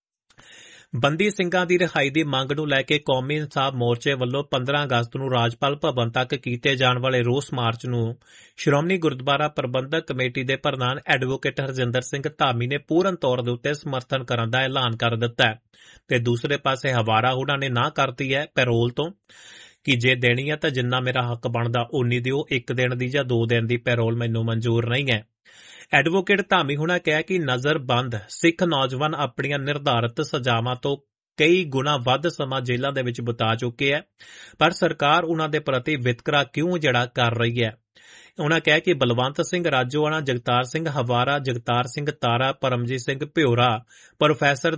ਬੰਦੀ ਸਿੰਘਾਂ ਦੀ ਰਿਹਾਈ ਦੀ ਮੰਗ ਨੂੰ ਲੈ ਕੇ ਕੌਮੀ ਇਨਸਾਫ ਮੋਰਚੇ ਵੱਲੋਂ 15 ਅਗਸਤ ਨੂੰ ਰਾਜਪਾਲ ਭਵਨ ਤੱਕ ਕੀਤੇ ਜਾਣ ਵਾਲੇ ਰੋਸ ਮਾਰਚ ਨੂੰ ਸ਼੍ਰੋਮਣੀ ਗੁਰਦੁਆਰਾ ਪ੍ਰਬੰਧਕ ਕਮੇਟੀ ਦੇ ਪ੍ਰਧਾਨ ਐਡਵੋਕੇਟ ਹਰਜਿੰਦਰ ਸਿੰਘ ਧਾਮੀ ਨੇ ਪੂਰਨ ਤੌਰ ਦੇ ਉੱਤੇ ਸਮਰਥਨ ਕਰਨ ਦਾ ਐਲਾਨ ਕਰ ਦਿੱਤਾ ਹੈ ਤੇ ਦੂਸਰੇ ਪਾਸੇ ਹਵਾਰਾ ਉਹਨਾਂ ਨੇ ਨਾ ਕਰਤੀ ਹੈ ਪੈਰੋਲ ਤੋਂ ਕਿ ਜੇ ਦੇਣੀ ਹੈ ਤਾਂ ਜਿੰਨਾ ਮੇਰਾ ਹੱਕ ਬਣਦਾ ਓਨੀ ਦਿਓ, 1 ਦਿਨ ਦੀ ਜਾਂ 2 ਦਿਨ ਦੀ ਪੈਰੋਲ ਮੈਨੂੰ ਮਨਜ਼ੂਰ ਨਹੀਂ ਹੈ। ਐਡਵੋਕੇਟ ਧਾਮੀ ਹੁਣਾਂ ਕਿਹਾ ਕਿ ਨਜ਼ਰਬੰਦ ਸਿੱਖ ਨੌਜਵਾਨ ਆਪਣੀਆਂ ਨਿਰਧਾਰਤ ਸਜ਼ਾਵਾਂ ਤੋਂ ਕਈ ਗੁਣਾ ਵੱਧ ਸਮਾਂ ਜੇਲ੍ਹਾਂ ਦੇ ਵਿੱਚ ਬਿਤਾ ਚੁੱਕੇ ਹੈ, ਪਰ ਸਰਕਾਰ ਉਹਨਾਂ ਦੇ ਪ੍ਰਤੀ ਵਿਤਕਰਾ ਕਿਉਂ ਜਿਹੜਾ ਕਰ ਰਹੀ ਹੈ। ਉਨ੍ਹਾਂ ਕਿਹਾ ਕਿ ਬਲਵੰਤ ਸਿੰਘ ਰਾਜੋਆਣਾ, ਜਗਤਾਰ ਸਿੰਘ ਹਵਾਰਾ, ਜਗਤਾਰ ਸਿੰਘ ਤਾਰਾ, ਪਰਮਜੀਤ ਸਿੰਘ ਭਿਓਰਾ, ਪ੍ਰੋਫੈਸਰ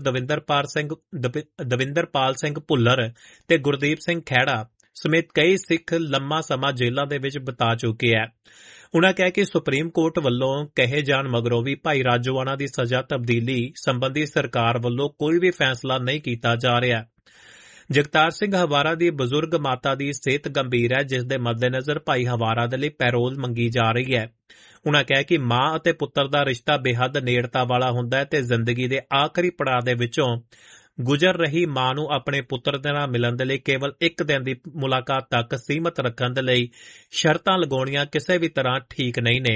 ਦਵਿੰਦਰਪਾਲ ਸਿੰਘ ਭੁੱਲਰ ਤੇ ਗੁਰਦੀਪ ਸਿੰਘ ਖਹਿੜਾ ਸਮੇਤ ਕਈ ਸਿੱਖ ਲੰਮਾ ਸਮਾਂ ਜੇਲ੍ਹਾਂ ਦੇ ਵਿੱਚ ਬਿਤਾ ਚੁੱਕੇ ਹੈ। ਉਨ੍ਹਾਂ ਕਿਹਾ ਕਿ ਸੁਪਰੀਮ ਕੋਰਟ ਵੱਲੋਂ ਕਹੇ ਜਾਣ ਮਗਰੋਂ ਵੀ ਭਾਈ ਰਾਜੋਆਣਾ ਦੀ ਸਜ਼ਾ ਤਬਦੀਲੀ ਸੰਬੰਧੀ ਸਰਕਾਰ ਵੱਲੋਂ ਕੋਈ ਵੀ ਫੈਸਲਾ ਨਹੀਂ ਕੀਤਾ ਜਾ ਰਿਹਾ। ਜਗਤਾਰ ਸਿੰਘ ਹਵਾਰਾ ਦੀ ਬਜ਼ੁਰਗ ਮਾਤਾ ਦੀ ਸਿਹਤ ਗੰਭੀਰ ਹੈ, ਜਿਸ ਦੇ ਮੱਦੇਨਜ਼ਰ ਭਾਈ ਹਵਾਰਾ ਦੇ ਲਈ ਪੈਰੋਲ ਮੰਗੀ ਜਾ ਰਹੀ ਹੈ। ਉਨ੍ਹਾਂ ਕਿਹਾ ਕਿ ਮਾਂ ਅਤੇ ਪੁੱਤਰ ਦਾ ਰਿਸ਼ਤਾ ਬੇਹੱਦ ਨੇੜਤਾ ਵਾਲਾ ਹੁੰਦਾ ਹੈ ਤੇ ਜ਼ਿੰਦਗੀ ਦੇ ਆਖਰੀ ਪੜਾਅ ਦੇ ਵਿੱਚੋਂ ਗੁਜ਼ਰ ਰਹੀ ਮਾਂ ਨੂੰ ਆਪਣੇ ਪੁੱਤਰ ਦੇ ਨਾਲ ਮਿਲਣ ਦੇ ਲਈ ਕੇਵਲ ਇੱਕ ਦਿਨ ਦੀ ਮੁਲਾਕਾਤ ਤੱਕ ਸੀਮਤ ਰੱਖਣ ਦੇ ਲਈ ਸ਼ਰਤਾਂ ਲਗਾਉਣੀਆਂ ਕਿਸੇ ਵੀ ਤਰ੍ਹਾਂ ਠੀਕ ਨਹੀਂ ਨੇ।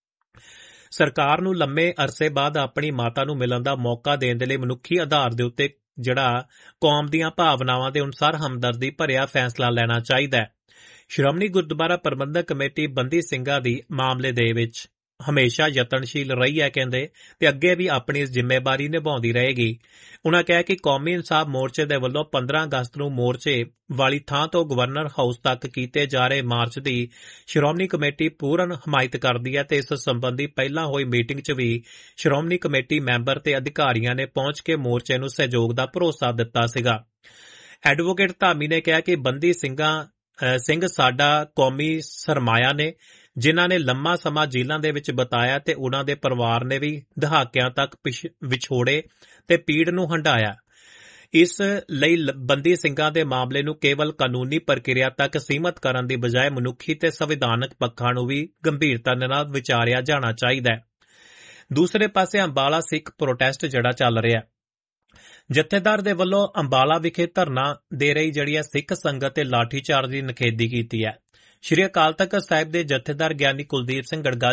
ਸਰਕਾਰ ਨੂੰ ਲੰਮੇ ਅਰਸੇ ਬਾਅਦ ਆਪਣੀ ਮਾਤਾ ਨੂੰ ਮਿਲਣ ਦਾ ਮੌਕਾ ਦੇਣ ਦੇ ਲਈ ਮਨੁੱਖੀ ਆਧਾਰ ਦੇ ਉੱਤੇ ਜਿਹੜਾ ਕੌਮ ਦੀਆਂ ਭਾਵਨਾਵਾਂ ਦੇ ਅਨੁਸਾਰ ਹਮਦਰਦੀ ਭਰਿਆ ਫੈਸਲਾ ਲੈਣਾ ਚਾਹੀਦਾ ਹੈ। ਸ਼੍ਰੋਮਣੀ ਗੁਰਦੁਆਰਾ ਪ੍ਰਬੰਧਕ ਕਮੇਟੀ ਬੰਦੀ ਸਿੰਘਾਂ ਦੀ ਮਾਮਲੇ ਦੇ ਵਿੱਚ ਹਮੇਸ਼ਾ ਯਤਨਸ਼ੀਲ ਰਹੀ ਹੈ ਕਹਿੰਦੇ ਤੇ ਅੱਗੇ ਵੀ ਆਪਣੀ ਇਸ ਜ਼ਿੰਮੇਵਾਰੀ ਨਿਭਾਉਂਦੀ ਰਹੇਗੀ। ਉਨ੍ਹਾਂ ਕਿਹਾ ਕਿ ਕੌਮੀ ਇਨਸਾਫ ਮੋਰਚੇ ਦੇ ਵੱਲੋਂ 15 ਅਗਸਤ ਨੂੰ ਮੋਰਚੇ ਵਾਲੀ ਥਾਂ ਤੋਂ ਗਵਰਨਰ ਹਾਊਸ ਤੱਕ ਕੀਤੇ ਜਾ ਰਹੇ ਮਾਰਚ ਦੀ ਸ਼੍ਰੋਮਣੀ ਕਮੇਟੀ ਪੂਰਨ ਹਮਾਇਤ ਕਰਦੀ ਹੈ ਤੇ ਇਸ ਸੰਬੰਧੀ ਪਹਿਲਾਂ ਹੋਈ ਮੀਟਿੰਗ 'ਚ ਵੀ ਸ਼੍ਰੋਮਣੀ ਕਮੇਟੀ ਮੈਂਬਰ ਤੇ ਅਧਿਕਾਰੀਆਂ ਨੇ ਪਹੁੰਚ ਕੇ ਮੋਰਚੇ ਨੂੰ ਸਹਿਯੋਗ ਦਾ ਭਰੋਸਾ ਦਿੱਤਾ ਸੀਗਾ। ਐਡਵੋਕੇਟ ਧਾਮੀ ਨੇ ਕਿਹਾ ਕਿ ਬੰਦੀ ਸਿੰਘ ਸਾਡਾ ਕੌਮੀ ਸਰਮਾਇਆ ਨੇ, ਜਿਨ੍ਹਾਂ ਨੇ ਲੰਮਾ ਸਮਾਂ ਜੇਲ੍ਹਾਂ ਦੇ ਵਿੱਚ ਬਿਤਾਇਆ ਤੇ ਉਨ੍ਹਾਂ ਦੇ ਪਰਿਵਾਰ ਨੇ ਵੀ ਦਹਾਕਿਆਂ ਤੱਕ ਵਿਛੋੜੇ ਤੇ ਪੀੜ ਨੂੰ ਹੰਢਾਇਆ। ਇਸ ਲਈ ਬੰਦੀ ਸਿੰਘਾਂ ਦੇ ਮਾਮਲੇ ਨੂੰ ਕੇਵਲ ਕਾਨੂੰਨੀ ਪ੍ਰਕਿਰਿਆ ਤੱਕ ਸੀਮਤ ਕਰਨ ਦੀ ਬਜਾਏ ਮਨੁੱਖੀ ਤੇ ਸੰਵਿਧਾਨਕ ਪੱਖਾਂ ਨੂੰ ਵੀ ਗੰਭੀਰਤਾ ਨਾਲ ਵਿਚਾਰਿਆ ਜਾਣਾ ਚਾਹੀਦਾ ਹੈ। ਦੂਸਰੇ ਪਾਸੇ ਅੰਬਾਲਾ ਸਿੱਖ ਪ੍ਰੋਟੈਸਟ ਜਿਹੜਾ ਚੱਲ ਰਿਹਾ, ਜਥੇਦਾਰ ਦੇ ਵੱਲੋਂ ਅੰਬਾਲਾ ਵਿਖੇ ਧਰਨਾ ਦੇ ਰਹੀ ਜਿਹੜੀ ਹੈ ਸਿੱਖ ਸੰਗਤ ਤੇ ਲਾਠੀਚਾਰਜ ਦੀ ਨਿਖੇਧੀ ਕੀਤੀ ਹੈ। ਸ਼੍ਰੀ ਅਕਾਲ ਤਖ਼ਤ ਸਾਹਿਬ ਦੇ ਜਥੇਦਾਰ ਗਿਆਨੀ ਕੁਲਦੀਪ ਸਿੰਘ ਗੜਗਾ